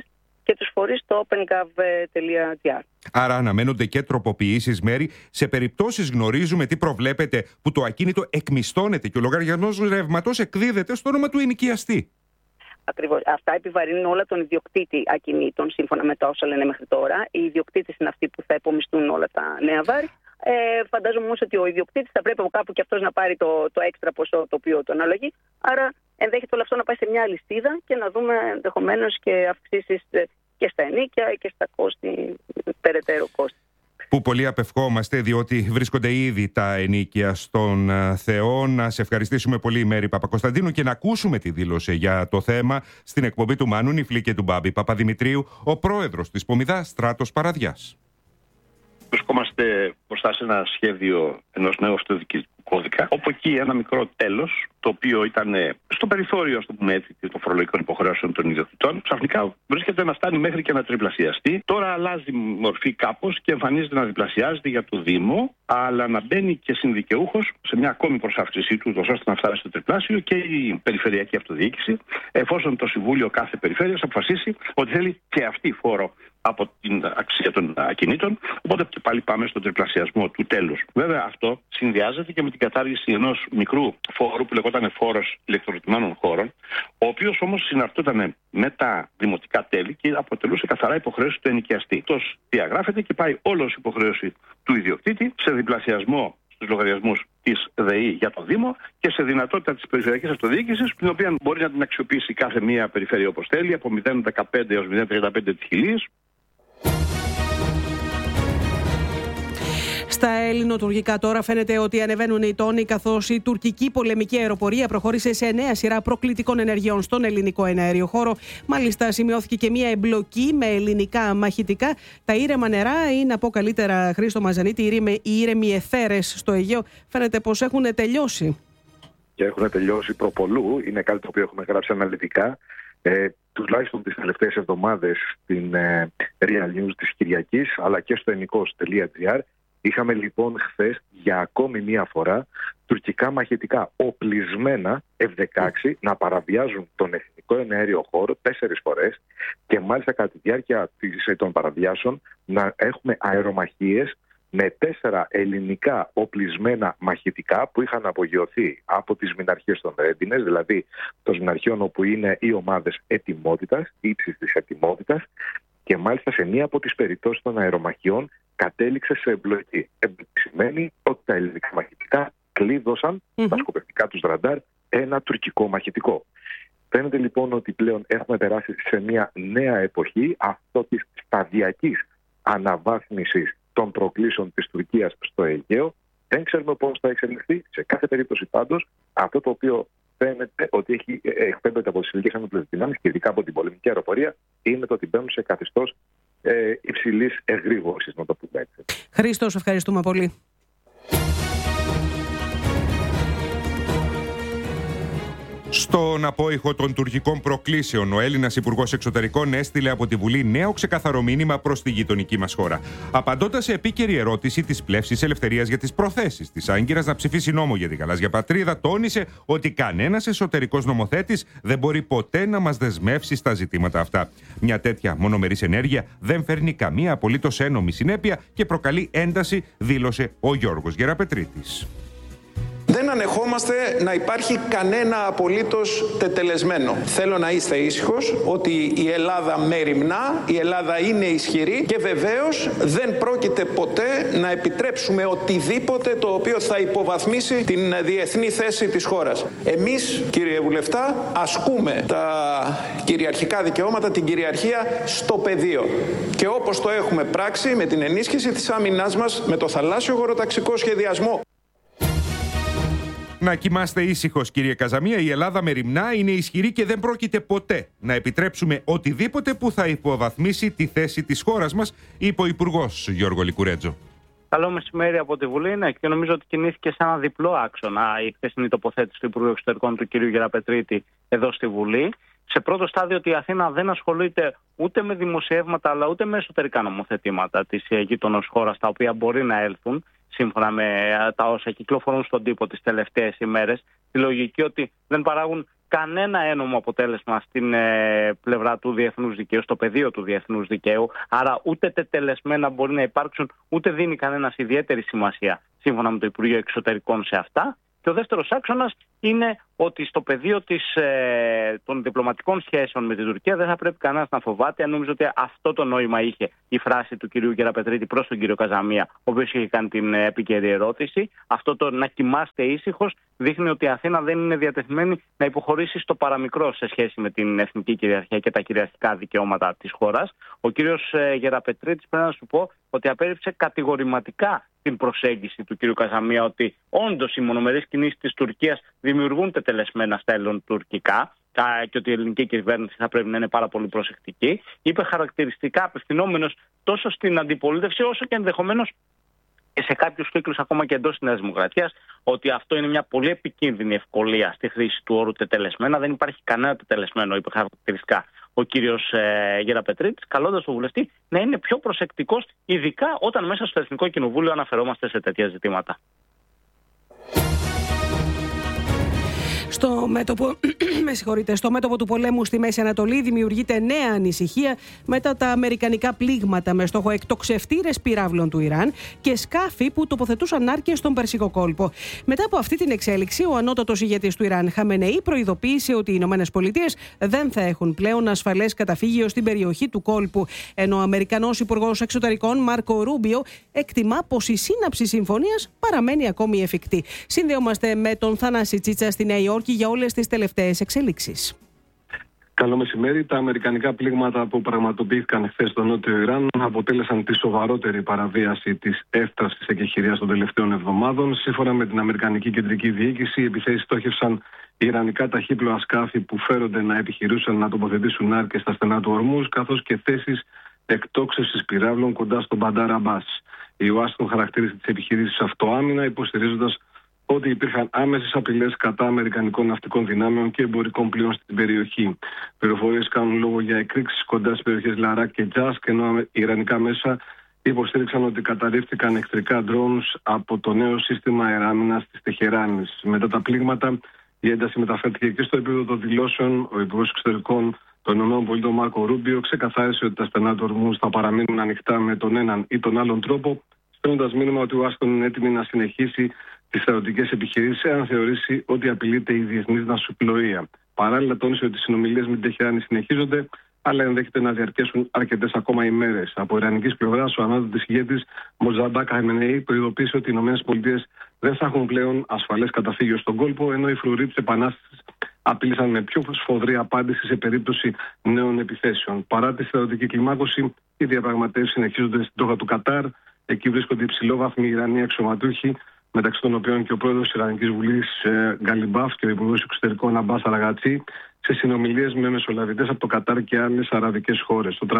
και τους φορείς στο openGov.gr. Άρα αναμένονται και τροποποιήσεις, Μέρη. Σε περιπτώσεις γνωρίζουμε τι προβλέπετε που το ακίνητο εκμισθώνεται και ο λογαριασμός ρευματός εκδίδεται στο όνομα του ενοικιαστή. Ακριβώς. Αυτά επιβαρύνουν όλα τον ιδιοκτήτη ακινήτων, σύμφωνα με τα όσα λένε μέχρι τώρα. Οι ιδιοκτήτες είναι αυτοί που θα υπομισθούν όλα τα νέα βάρη. Φαντάζομαι όμως ότι ο ιδιοκτήτης θα πρέπει από κάπου και αυτός να πάρει το έξτρα ποσό το οποίο το αναλογεί. Άρα ενδέχεται όλο αυτό να πάει σε μια ληστίδα και να δούμε ενδεχομένως και αυξήσεις και στα ενοίκια και στα κόστη, περαιτέρω κόστη. Που πολύ απευχόμαστε, διότι βρίσκονται ήδη τα ενοίκια στον Θεό. Να σε ευχαριστήσουμε πολύ, Μέρη Παπακοσταντίνου, και να ακούσουμε τη δήλωση για το θέμα στην εκπομπή του Μάνου Νιφλή και του Μπάμπη Παπαδημητρίου, ο πρόεδρος της Πομιδάς, Στράτος Παραδιάς. Βρισκόμαστε μπροστά σε ένα σχέδιο ενός νέου αυτοδιοικητικού κώδικα, όπου εκεί ένα μικρό τέλος, το οποίο ήταν στο περιθώριο, ας το πούμε έτσι, των φορολογικών υποχρεώσεων των ιδιοκτητών, ξαφνικά βρίσκεται να φτάνει μέχρι και να τριπλασιαστεί. Τώρα αλλάζει μορφή κάπως και εμφανίζεται να διπλασιάζεται για το Δήμο, αλλά να μπαίνει και συνδικαιούχος σε μια ακόμη προσάυξησή του, ώστε να φτάσει στο τριπλάσιο, και η περιφερειακή αυτοδιοίκηση, εφόσον το Συμβούλιο κάθε περιφέρειας αποφασίσει ότι θέλει και αυτή φόρο από την αξία των ακινήτων. Οπότε και πάλι πάμε στον τριπλασιασμό του τέλους. Βέβαια, αυτό συνδυάζεται και με την κατάργηση ενός μικρού φόρου που λεγόταν φόρος ηλεκτροκινημένων χώρων, ο οποίος όμως συναρτούταν με τα δημοτικά τέλη και αποτελούσε καθαρά υποχρέωση του ενοικιαστή. Αυτός διαγράφεται και πάει όλος υποχρέωση του ιδιοκτήτη σε διπλασιασμό στους λογαριασμούς της ΔΕΗ για το Δήμο και σε δυνατότητα της περιφερειακής αυτοδιοίκησης, την οποία μπορεί να την αξιοποιήσει κάθε μία περιφέρεια όπως θέλει, από 0,15 έως 0,35 της χιλίας. Στα ελληνοτουρκικά τώρα φαίνεται ότι ανεβαίνουν οι τόνοι, καθώς η τουρκική πολεμική αεροπορία προχώρησε σε νέα σειρά προκλητικών ενεργειών στον ελληνικό εναέριο χώρο. Μάλιστα, σημειώθηκε και μια εμπλοκή με ελληνικά μαχητικά. Τα ήρεμα νερά, ή να πω καλύτερα, Χρήστο Μαζανίτη, οι ήρεμοι αιθέρες στο Αιγαίο, φαίνεται πως έχουν τελειώσει. Και έχουν τελειώσει προπολού. Είναι κάτι το οποίο έχουμε γράψει αναλυτικά. Τουλάχιστον τις τελευταίες εβδομάδες στην Real News της Κυριακής, αλλά και στο ενικός.gr. Είχαμε λοιπόν χθες για ακόμη μία φορά τουρκικά μαχητικά οπλισμένα F-16 να παραβιάζουν τον εθνικό εναέριο χώρο 4 φορές, και μάλιστα κατά τη διάρκεια των παραβιάσεων να έχουμε αερομαχίες με 4 ελληνικά οπλισμένα μαχητικά που είχαν απογειωθεί από τις μηναρχίες των Ρέντινες, δηλαδή των μηναρχείων όπου είναι οι ομάδες ετοιμότητας, ύψης της ετοιμότητας, και μάλιστα σε μία από τις περιπτώσεις των αερομαχιών κατέληξε σε εμπλοκή. Σημαίνει ότι τα ελληνικά μαχητικά κλείδωσαν τα σκοπευτικά τους ραντάρ ένα τουρκικό μαχητικό. Φαίνεται λοιπόν ότι πλέον έχουμε περάσει σε μία νέα εποχή, αυτό της σταδιακής αναβάθμισης των προκλήσεων της Τουρκίας στο Αιγαίο. Δεν ξέρουμε πώς θα εξελιχθεί. Σε κάθε περίπτωση πάντως, αυτό το οποίο φαίνεται ότι εκπέμπεται από τις ελληνικές ενόπλες δυνάμεις και ειδικά από την πολεμική αεροπορία είναι το ότι μπαίνουν σε καθεστώς υψηλής εγρήγορσης, να το πούμε έτσι. Χρήστο, ευχαριστούμε πολύ. Στον απόϊχο των τουρκικών προκλήσεων, ο Έλληνας Υπουργός Εξωτερικών έστειλε από τη Βουλή νέο ξεκαθαρό μήνυμα προς τη γειτονική μας χώρα. Απαντώντας σε επίκαιρη ερώτηση της πλεύσης ελευθερίας για τις προθέσεις της Άγκυρας να ψηφίσει νόμο για την γαλάζια πατρίδα, τόνισε ότι κανένας εσωτερικός νομοθέτης δεν μπορεί ποτέ να μας δεσμεύσει στα ζητήματα αυτά. Μια τέτοια μονομερής ενέργεια δεν φέρνει καμία απολύτως ένομη συνέπεια και προκαλεί ένταση, δήλωσε ο Γιώργος Γεραπετρίτης. Δεν ανεχόμαστε να υπάρχει κανένα απολύτως τετελεσμένο. Θέλω να είστε ήσυχος ότι η Ελλάδα μεριμνά, η Ελλάδα είναι ισχυρή και βεβαίως δεν πρόκειται ποτέ να επιτρέψουμε οτιδήποτε το οποίο θα υποβαθμίσει την διεθνή θέση της χώρας. Εμείς, κύριε Βουλευτά, ασκούμε τα κυριαρχικά δικαιώματα, την κυριαρχία στο πεδίο. Και όπως το έχουμε πράξει με την ενίσχυση της άμυνάς μας, με το θαλάσσιο χωροταξικό σχεδιασμό. Να κοιμάστε ήσυχος, κύριε Καζαμία. Η Ελλάδα μεριμνά, είναι ισχυρή και δεν πρόκειται ποτέ να επιτρέψουμε οτιδήποτε που θα υποβαθμίσει τη θέση της χώρας μας, είπε ο Υπουργός Γιώργο Λικουρέτζο. Καλό μεσημέρι από τη Βουλή. Ναι, και νομίζω ότι κινήθηκε σε ένα διπλό άξονα η χθεσινή τοποθέτηση του Υπουργού Εξωτερικών του κ. Γεραπετρίτη εδώ στη Βουλή. Σε πρώτο στάδιο ότι η Αθήνα δεν ασχολείται ούτε με δημοσιεύματα αλλά ούτε με εσωτερικά νομοθετήματα της γείτονος χώρας, τα οποία μπορεί να έλθουν σύμφωνα με τα όσα κυκλοφορούν στον τύπο τις τελευταίες ημέρες. Τη λογική ότι δεν παράγουν κανένα ένομο αποτέλεσμα στην πλευρά του διεθνούς δικαίου, στο πεδίο του διεθνούς δικαίου. Άρα ούτε τετελεσμένα μπορεί να υπάρξουν, ούτε δίνει κανένας ιδιαίτερη σημασία σύμφωνα με το Υπουργείο Εξωτερικών σε αυτά. Και ο δεύτερος άξονας είναι ότι στο πεδίο των διπλωματικών σχέσεων με την Τουρκία δεν θα πρέπει κανένας να φοβάται. Νομίζω ότι αυτό το νόημα είχε η φράση του κυρίου Γεραπετρίτη προς τον κύριο Καζαμία, ο οποίος είχε κάνει την επίκαιρη ερώτηση. Αυτό το να κοιμάστε ήσυχος δείχνει ότι η Αθήνα δεν είναι διατεθειμένη να υποχωρήσει στο παραμικρό σε σχέση με την εθνική κυριαρχία και τα κυριαρχικά δικαιώματα της χώρας. Ο κύριος Γεραπετρίτης, πρέπει να σου πω ότι απέρριψε κατηγορηματικά την προσέγγιση του κύριου Καζαμία ότι όντως οι μονομερείς κινήσεις της Τουρκίας δημιουργούν τετελεσμένα στα ελληνοτουρκικά και ότι η ελληνική κυβέρνηση θα πρέπει να είναι πάρα πολύ προσεκτική. Είπε χαρακτηριστικά απευθυνόμενος τόσο στην αντιπολίτευση όσο και ενδεχομένως σε κάποιους κύκλους ακόμα και εντός της Νέας Δημοκρατίας ότι αυτό είναι μια πολύ επικίνδυνη ευκολία στη χρήση του όρου τετελεσμένα. Δεν υπάρχει κανένα τετελεσμένο, είπε χαρακτηριστικά ο κύριος Γεραπετρίτης, καλώντας τον βουλευτή να είναι πιο προσεκτικός, ειδικά όταν μέσα στο Εθνικό Κοινοβούλιο αναφερόμαστε σε τέτοια ζητήματα. Στο μέτωπο του πολέμου στη Μέση Ανατολή δημιουργείται νέα ανησυχία μετά τα αμερικανικά πλήγματα με στόχο εκτοξευτήρες πυράβλων του Ιράν και σκάφη που τοποθετούσαν άρκες στον Περσικό κόλπο. Μετά από αυτή την εξέλιξη, ο ανώτατος ηγέτης του Ιράν, Χαμενεή, προειδοποίησε ότι οι ΗΠΑ δεν θα έχουν πλέον ασφαλές καταφύγιο στην περιοχή του κόλπου. Ενώ ο Αμερικανός Υπουργός Εξωτερικών, Μάρκο Ρούμπιο, εκτιμά πως η σύναψη συμφωνίας παραμένει ακόμη εφικτή. Συνδεόμαστε με τον Θανάση Τσίτσα στη Νέα Υόρκη για όλες τις τελευταίες εξελίξεις. Καλό μεσημέρι. Τα αμερικανικά πλήγματα που πραγματοποιήθηκαν χθες στο νότιο Ιράν αποτέλεσαν τη σοβαρότερη παραβίαση της έφτασης εκεχηρίας των τελευταίων εβδομάδων. Σύμφωνα με την Αμερικανική Κεντρική Διοίκηση, οι επιθέσεις στόχευσαν ιρανικά ταχύπλοα σκάφη που φέρονται να επιχειρούσαν να τοποθετήσουν άρκες στα στενά του Ορμούζ, καθώς και θέσεις εκτόξευσης πυράβλων κοντά στον Μπαντάρ Αμπάς. Η Ουάσιγκτον χαρακτήρισε τις επιχειρήσεις αυτοάμυνα, υποστηρίζοντας ότι υπήρχαν άμεσες απειλές κατά αμερικανικών ναυτικών δυνάμεων και εμπορικών πλοίων στην περιοχή. Πληροφορίες κάνουν λόγο για εκρήξεις κοντά στις περιοχές Λαράκ και Τζάσκ, ενώ οι ιρανικά μέσα υποστήριξαν ότι καταρρίφθηκαν εχθρικά drones από το νέο σύστημα αεράμινας της Τεχεράνης. Μετά τα πλήγματα, η ένταση μεταφέρθηκε και στο επίπεδο των δηλώσεων. Ο Υπουργός Εξωτερικών των ΗΠΑ, Μάρκο Ρούμπιο, ξεκαθάρισε ότι τα στενά του Ορμούζ θα παραμείνουν ανοιχτά με τον έναν ή τον άλλον τρόπο, στέλνοντας μήνυμα ότι η Ουάσιγκτον είναι έτοιμη να συνεχίσει τις στρατιωτικές επιχειρήσεις, εάν θεωρήσει ότι απειλείται η διεθνής ναυσιπλοεία. Παράλληλα, τόνισε ότι οι συνομιλίες με την Τεχεράνη συνεχίζονται, αλλά ενδέχεται να διαρκέσουν αρκετές ακόμα ημέρες. Από ιρανικής πλευράς, ο ανώτατος ηγέτης Μοτζαμπά Χαμενεή προειδοποίησε ότι οι ΗΠΑ δεν θα έχουν πλέον ασφαλές καταφύγιο στον κόλπο, ενώ οι φρουροί της Επανάστασης απείλησαν με πιο σφοδρή απάντηση σε περίπτωση νέων επιθέσεων. Παρά τη στρατιωτική κλιμάκωση, οι διαπραγματεύσεις συνεχίζονται στην Ντόχα του Κατάρ. Εκεί βρίσκονται υψηλόβαθμοι Ιρανοί αξιωματούχοι, μεταξύ των οποίων και ο πρόεδρος της Ιρανικής Βουλής Γκαλιμπάφ και ο υπουργός εξωτερικών Αμπάς Αραγατσί, σε συνομιλίες με μεσολαβητές από το Κατάρ και άλλες αραβικές χώρες. Στο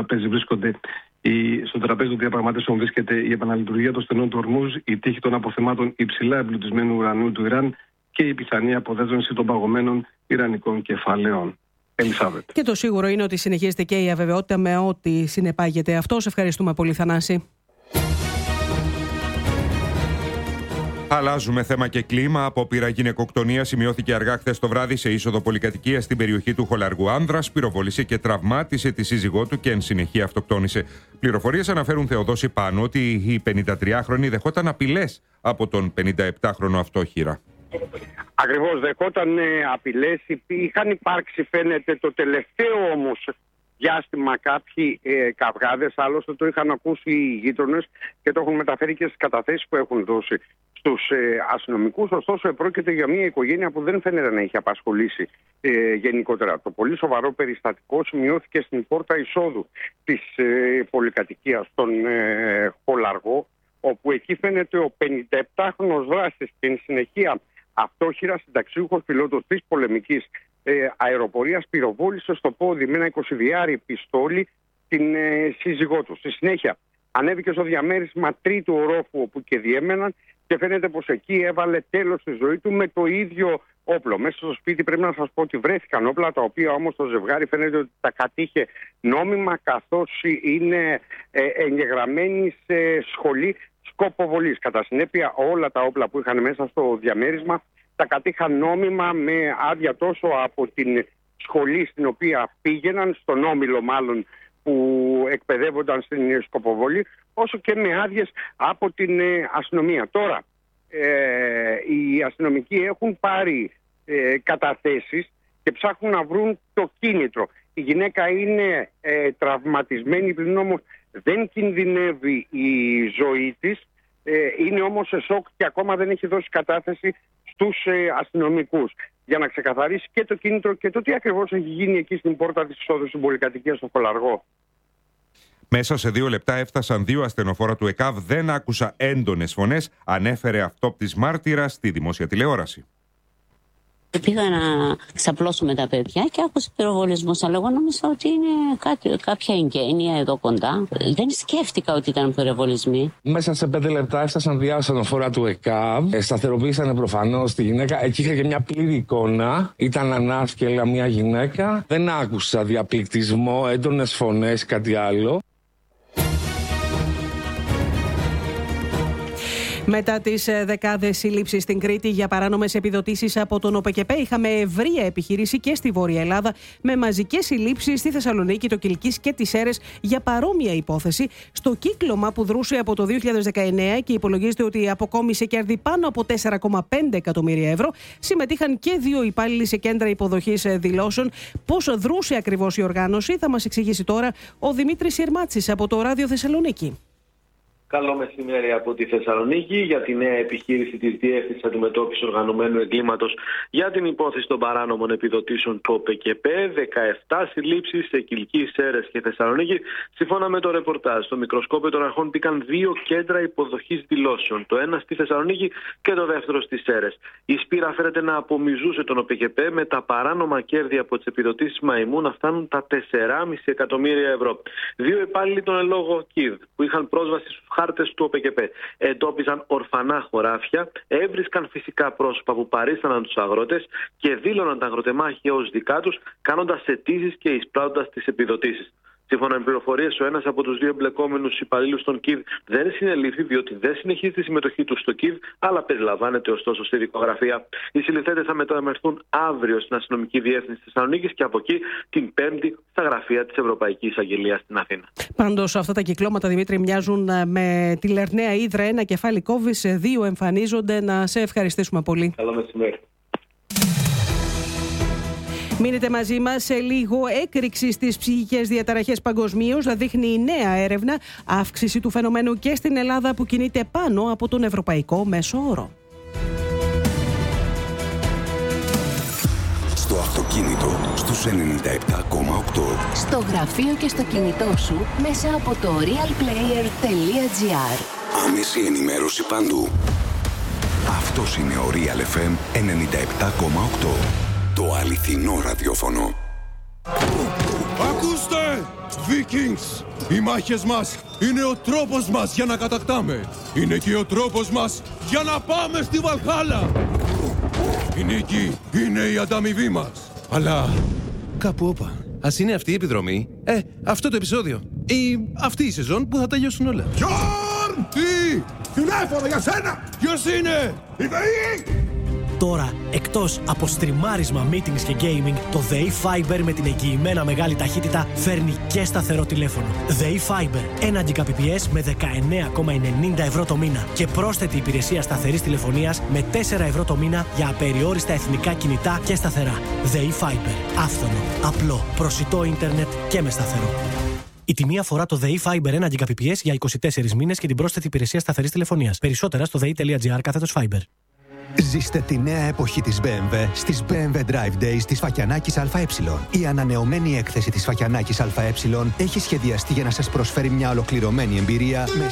τραπέζι των διαπραγματεύσεων βρίσκεται η επαναλειτουργία των στενών του Ορμούζ, η τύχη των αποθεμάτων υψηλά εμπλουτισμένου ουρανίου του Ιράν και η πιθανή αποδέσμευση των παγωμένων ιρανικών κεφαλαίων. Ελισάβετ. Και το σίγουρο είναι ότι συνεχίζεται και η αβεβαιότητα με ό,τι συνεπάγεται αυτό. Σε ευχαριστούμε πολύ, Θανάση. Αλλάζουμε θέμα και κλίμα. Απόπειρα γυναικοκτονία σημειώθηκε αργά χθες το βράδυ σε είσοδο πολυκατοικία στην περιοχή του Χολαργού. Άνδρας πυροβόλησε και τραυμάτισε τη σύζυγό του και εν συνεχεία αυτοκτόνησε. Πληροφορίες αναφέρουν, Θεοδόση, πάνω ότι η 53χρονη δεχόταν απειλές από τον 57χρονο αυτόχειρα. Ακριβώς, δεχόταν απειλές. Είχαν υπάρξει, φαίνεται, το τελευταίο όμως διάστημα κάποιοι καυγάδες. Άλλωστε το είχαν ακούσει οι γείτονες και το έχουν μεταφέρει και στις καταθέσεις που έχουν δώσει στους αστυνομικούς. Ωστόσο, πρόκειται για μια οικογένεια που δεν φαίνεται να έχει απασχολήσει γενικότερα. Το πολύ σοβαρό περιστατικό σημειώθηκε στην πόρτα εισόδου της πολυκατοικίας στον Χολαργό, όπου εκεί φαίνεται ο 57χρονος δράστης και εν συνεχεία αυτόχειρα συνταξιούχος πιλότος της πολεμικής αεροπορίας πυροβόλησε στο πόδι με ένα 22 πιστόλι την σύζυγό του. Στη συνέχεια ανέβηκε στο διαμέρισμα τρίτου ορόφου όπου και διέμεναν και φαίνεται πως εκεί έβαλε τέλος στη ζωή του με το ίδιο όπλο. Μέσα στο σπίτι πρέπει να σας πω ότι βρέθηκαν όπλα, τα οποία όμως το ζευγάρι φαίνεται ότι τα κατήχε νόμιμα, καθώς είναι εγγεγραμμένοι σε σχολή σκοποβολής. Κατά συνέπεια όλα τα όπλα που είχαν μέσα στο διαμέρισμα τα κατήχαν νόμιμα με άδεια τόσο από την σχολή στην οποία πήγαιναν, στον όμιλο μάλλον που εκπαιδεύονταν στην σκοποβολή, όσο και με άδειες από την αστυνομία. Τώρα, οι αστυνομικοί έχουν πάρει καταθέσεις και ψάχνουν να βρουν το κίνητρο. Η γυναίκα είναι τραυματισμένη, πλην όμως δεν κινδυνεύει η ζωή της, είναι όμως σε σοκ και ακόμα δεν έχει δώσει κατάθεση στους αστυνομικούς για να ξεκαθαρίσει και το κίνητρο και το τι ακριβώς έχει γίνει εκεί στην πόρτα της εισόδου στην πολυκατοικία στο Χολαργό. Μέσα σε 2 λεπτά έφτασαν 2 ασθενοφόρα του ΕΚΑΒ. Δεν άκουσα έντονες φωνές, ανέφερε αυτόπτης μάρτυρας στη δημόσια τηλεόραση. Πήγα να ξαπλώσω με τα παιδιά και άκουσα πυροβολισμούς, αλλά εγώ νόμιζα ότι είναι κάποια εγγένεια εδώ κοντά. Δεν σκέφτηκα ότι ήταν πυροβολισμοί. Μέσα σε 5 λεπτά έφτασαν 2 ασθενοφόρα του ΕΚΑΒ. Σταθεροποίησαν προφανώς τη γυναίκα. Εκεί είχα και μια πλήρη εικόνα. Ήταν ανάσκελα μια γυναίκα. Δεν άκουσα διαπληκτισμό, έντονες φωνές, κάτι άλλο. Μετά τις δεκάδες συλλήψεις στην Κρήτη για παράνομες επιδοτήσεις από τον ΟΠΕΚΕΠΕ, είχαμε ευρεία επιχείρηση και στη Βόρεια Ελλάδα με μαζικές συλλήψεις στη Θεσσαλονίκη, το Κιλκής και τις Σέρρες για παρόμοια υπόθεση. Στο κύκλωμα που δρούσε από το 2019 και υπολογίζεται ότι αποκόμισε κέρδη πάνω από 4,5 εκατομμύρια ευρώ, συμμετείχαν και 2 υπάλληλοι σε κέντρα υποδοχής δηλώσεων. Πώς δρούσε ακριβώς η οργάνωση θα μας εξηγήσει τώρα ο Δημήτρης Ιρμάτσης από το Ράδιο Θεσσαλονίκη. Καλό μεσημέρι από τη Θεσσαλονίκη για τη νέα επιχείρηση της Διεύθυνσης Αντιμετώπισης Οργανωμένου Εγκλήματος για την υπόθεση των παράνομων επιδοτήσεων του ΟΠΕΚΕΠΕ. 17 συλλήψεις σε Κιλκή, Σέρρες και Θεσσαλονίκη. Σύμφωνα με το ρεπορτάζ, στο μικροσκόπιο των αρχών μπήκαν 2 κέντρα υποδοχής δηλώσεων. Το ένα στη Θεσσαλονίκη και το δεύτερο στις Σέρρες. Η Σπύρα φέρεται να απομυζούσε τον ΟΠΕΚΕΠΕ με τα παράνομα κέρδη από τις επιδοτήσεις μαϊμού να φτάνουν τα 4,5 εκατομμύρια ευρώ. 2 υπάλληλοι των ελόγω ΚΙΔ που είχαν πρόσβαση στους χάρτες του ΟΠΕΚΕΠΕ εντόπιζαν ορφανά χωράφια, έβρισκαν φυσικά πρόσωπα που παρίσταναν τους αγρότες και δήλωναν τα αγροτεμάχια ως δικά τους, κάνοντας αιτήσεις και εισπράττοντας τις επιδοτήσεις. Σύμφωνα με πληροφορίες, ο ένας από τους 2 εμπλεκόμενους υπαλλήλους των ΚΙΔ δεν συνελήφθη διότι δεν συνεχίζει τη συμμετοχή του στο ΚΙΔ, αλλά περιλαμβάνεται ωστόσο στη δικογραφία. Οι συλληφθέντες θα μεταμερθούν αύριο στην Αστυνομική Διεύθυνση της Θεσσαλονίκης και από εκεί την Πέμπτη στα γραφεία της Ευρωπαϊκής Αγγελίας στην Αθήνα. Πάντως, αυτά τα κυκλώματα, Δημήτρη, μοιάζουν με τη Λερναία Ύδρα. Ένα κεφάλι κόβει, σε 2 εμφανίζονται. Να σε ευχαριστήσουμε πολύ. Καλό μεσημέρι. Μείνετε μαζί μας. Σε λίγο, έκρηξη στις ψυχικές διαταραχές παγκοσμίως. Θα δείχνει η νέα έρευνα αύξηση του φαινομένου και στην Ελλάδα που κινείται πάνω από τον ευρωπαϊκό μέσο όρο. Στο αυτοκίνητο στους 97,8. Στο γραφείο και στο κινητό σου μέσα από το realplayer.gr. Άμεση ενημέρωση παντού. Αυτός είναι ο Real FM 97,8. Το αληθινό ραδιόφωνο. Ακούστε! Vikings! Οι μάχες μας είναι ο τρόπος μας για να κατακτάμε. Είναι και ο τρόπος μας για να πάμε στη Βαλχάλα. Η νίκη είναι η ανταμοιβή μας. Αλλά κάπου όπα. Ας είναι αυτή η επιδρομή, αυτό το επεισόδιο ή αυτή η σεζόν που θα τελειώσουν όλα. Γιόρν! Τι! Τηλέφωνο για σένα! Ποιος είναι? Η ΔΕΗ! Τώρα, εκτός από στριμάρισμα, meetings και gaming, το ΔΕΗ Fiber με την εγγυημένα μεγάλη ταχύτητα φέρνει και σταθερό τηλέφωνο. ΔΕΗ Fiber, 1 Gbps με 19,90 ευρώ το μήνα και πρόσθετη υπηρεσία σταθερής τηλεφωνίας με 4 ευρώ το μήνα για απεριόριστα εθνικά κινητά και σταθερά. ΔΕΗ Fiber, άφθονο, απλό, προσιτό ίντερνετ και με σταθερό. Η τιμή αφορά το ΔΕΗ Fiber 1 Gbps για 24 μήνες και την πρόσθετη υπηρεσία σταθερής τηλεφωνίας. Περισσότερα στο dei.gr/Fiber. Ζήστε τη νέα εποχή της BMW στις BMW Drive Days της Φακιανάκης ΑΕ. Η ανανεωμένη έκθεση της Φακιανάκης ΑΕ έχει σχεδιαστεί για να σας προσφέρει μια ολοκληρωμένη εμπειρία με...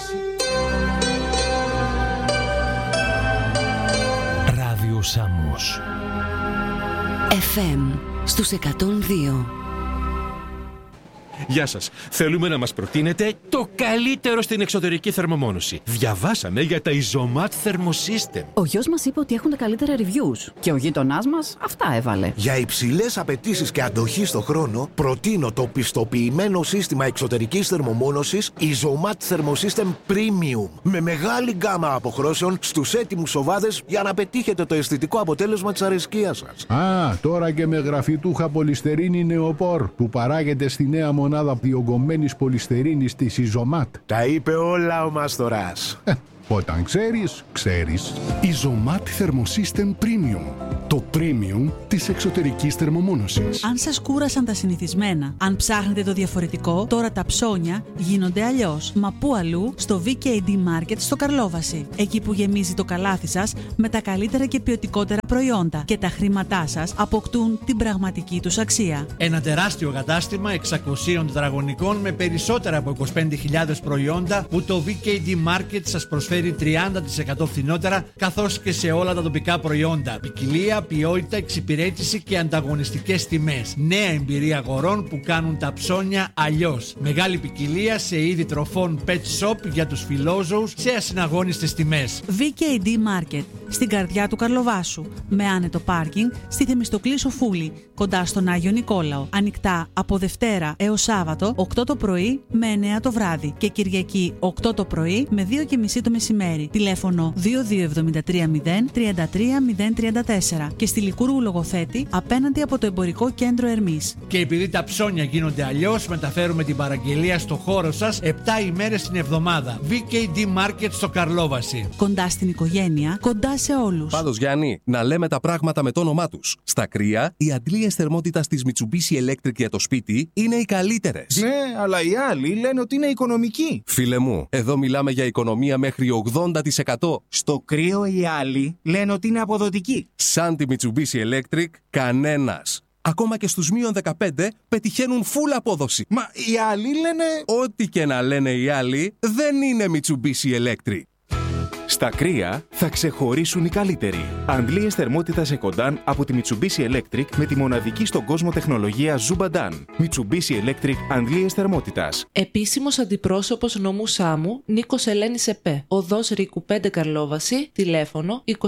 Ράδιο Σάμος. FM στους 102. Γεια σας. Θέλουμε να μας προτείνετε το καλύτερο στην εξωτερική θερμομόνωση. Διαβάσαμε για τα Isomat Thermosystem. Ο γιος μας είπε ότι έχουν τα καλύτερα reviews. Και ο γείτονάς μας αυτά έβαλε. Για υψηλές απαιτήσεις και αντοχή στο χρόνο, προτείνω το πιστοποιημένο σύστημα εξωτερικής θερμομόνωσης Isomat Thermosystem Premium. Με μεγάλη γκάμα αποχρώσεων στους έτοιμους οβάδες για να πετύχετε το αισθητικό αποτέλεσμα της αρεσκίας σας. Τώρα και με γραφιτούχα πολυστερίνη νεοπόρ που παράγεται στη νέα μονάδα διογκωμένης πολυστερίνης της Isomat. Τα είπε όλα ο Μαστοράς. Όταν ξέρεις, ξέρεις. Isomat Thermosystem Premium. Το premium της εξωτερικής θερμομόνωσης. Αν σας κούρασαν τα συνηθισμένα, αν ψάχνετε το διαφορετικό, τώρα τα ψώνια γίνονται αλλιώς. Μα πού αλλού? Στο VKD Market στο Καρλόβαση. Εκεί που γεμίζει το καλάθι σας με τα καλύτερα και ποιοτικότερα προϊόντα και τα χρήματά σας αποκτούν την πραγματική τους αξία. Ένα τεράστιο κατάστημα 600 τετραγωνικών με περισσότερα από 25.000 προϊόντα που το VKD Market σας προσφέρει 30% φθηνότερα, καθώς και σε όλα τα τοπικά προϊόντα. Ποικιλία, ποιότητα, εξυπηρέτηση και ανταγωνιστικές τιμές. Νέα εμπειρία αγορών που κάνουν τα ψώνια αλλιώς. Μεγάλη ποικιλία σε είδη τροφών pet shop για τους φιλόζωους σε ασυναγώνιστες τιμές. VKD Market, στην καρδιά του Καρλοβάσου, με άνετο πάρκινγκ στη Θεμιστοκλή Σοφούλη, κοντά στον Άγιο Νικόλαο. Ανοιχτά από Δευτέρα έως Σάββατο, 8 το πρωί με 9 το βράδυ και Κυριακή 8 το πρωί με 2:30 το μεσημέρι. Τηλέφωνο 22730 33034 και στη Λικούργου Λογοθέτη απέναντι από το Εμπορικό Κέντρο Ερμής. Και επειδή τα ψώνια γίνονται αλλιώς, μεταφέρουμε την παραγγελία στο χώρο σας 7 ημέρες την εβδομάδα. VKD Market στο Καρλόβαση. Κοντά στην οικογένεια, κοντά σε όλους. Πάντως, Γιάννη, να λέμε τα πράγματα με το όνομά τους. Στα κρύα, οι αντλίες θερμότητας της Mitsubishi Electric για το σπίτι είναι οι καλύτερες. Ναι, αλλά οι άλλοι λένε ότι είναι οικονομικοί. Φίλε μου, εδώ μιλάμε για οικονομία μέχρι 80%. Στο κρύο οι άλλοι λένε ότι είναι αποδοτικοί. Σαν τη Mitsubishi Electric, κανένας. Ακόμα και στους -15 πετυχαίνουν full απόδοση. Μα οι άλλοι λένε... Ό,τι και να λένε οι άλλοι, δεν είναι Mitsubishi Electric. Στα κρύα θα ξεχωρίσουν οι καλύτεροι. Αντλίες θερμότητας Ecodan από τη Mitsubishi Electric με τη μοναδική στον κόσμο τεχνολογία Zubadan. Mitsubishi Electric αντλίες θερμότητας. Επίσημος αντιπρόσωπος νομού Σάμου Νίκος Ελένης ΕΠΕ. Οδός Ρίκου 5 Καρλόβαση. Τηλέφωνο 2273 0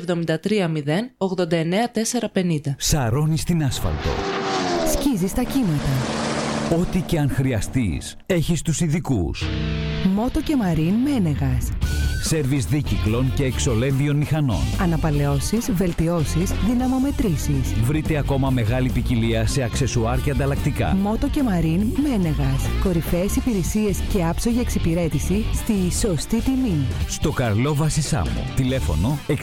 89 450. Σαρώνει στην άσφαλτο. Σκίζεις τα κύματα. Ό,τι και αν χρειαστείς, έχεις τους ειδικούς. Μότο και Μαρίν Μένεγας. Σέρβις δίκυκλων και εξολέμβιων μηχανών. Αναπαλαιώσεις, βελτιώσεις, δυναμομετρήσεις. Βρείτε ακόμα μεγάλη ποικιλία σε αξεσουάρ και ανταλλακτικά. Μότο και Μαρίν Μένεγας. Κορυφαίες υπηρεσίες και άψογη εξυπηρέτηση στη σωστή τιμή. Στο Καρλόβαση Σάμο. Τηλέφωνο 6978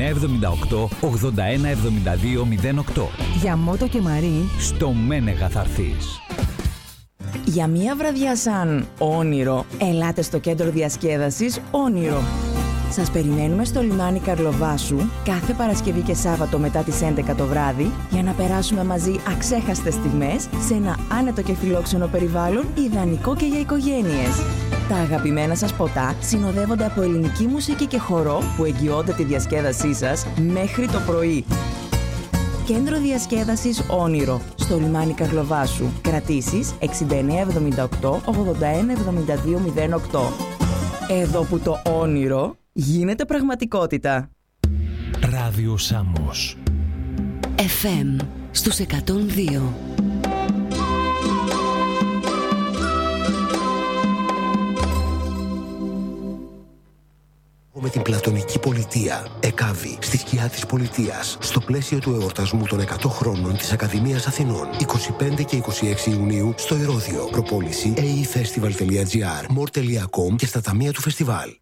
8172 08. Για Μότο και Μαρίν στο Μένεγα θα έρθεις. Για μία βραδιά σαν όνειρο, ελάτε στο κέντρο διασκέδασης Όνειρο. Σας περιμένουμε στο λιμάνι Καρλοβάσου κάθε Παρασκευή και Σάββατο μετά τις 11 το βράδυ για να περάσουμε μαζί αξέχαστες στιγμές σε ένα άνετο και φιλόξενο περιβάλλον ιδανικό και για οικογένειες. Τα αγαπημένα σας ποτά συνοδεύονται από ελληνική μουσική και χορό που εγγυώνται τη διασκέδασή σας μέχρι το πρωί. Κέντρο διασκέδασης Όνειρο, στο λιμάνι Καρλοβάσου. Κρατήσεις 6978 81 72 08. Εδώ που το όνειρο γίνεται πραγματικότητα. Ράδιο Σάμος. FM στους 102. Με την Πλατωνική Πολιτεία, ΕΚΑΒΗ, στη σκιά της πολιτείας, στο πλαίσιο του εορτασμού των 100 χρόνων της Ακαδημίας Αθηνών, 25 και 26 Ιουνίου στο Ηρώδειο. Προπόληση aefestival.gr, more.com και στα ταμεία του φεστιβάλ.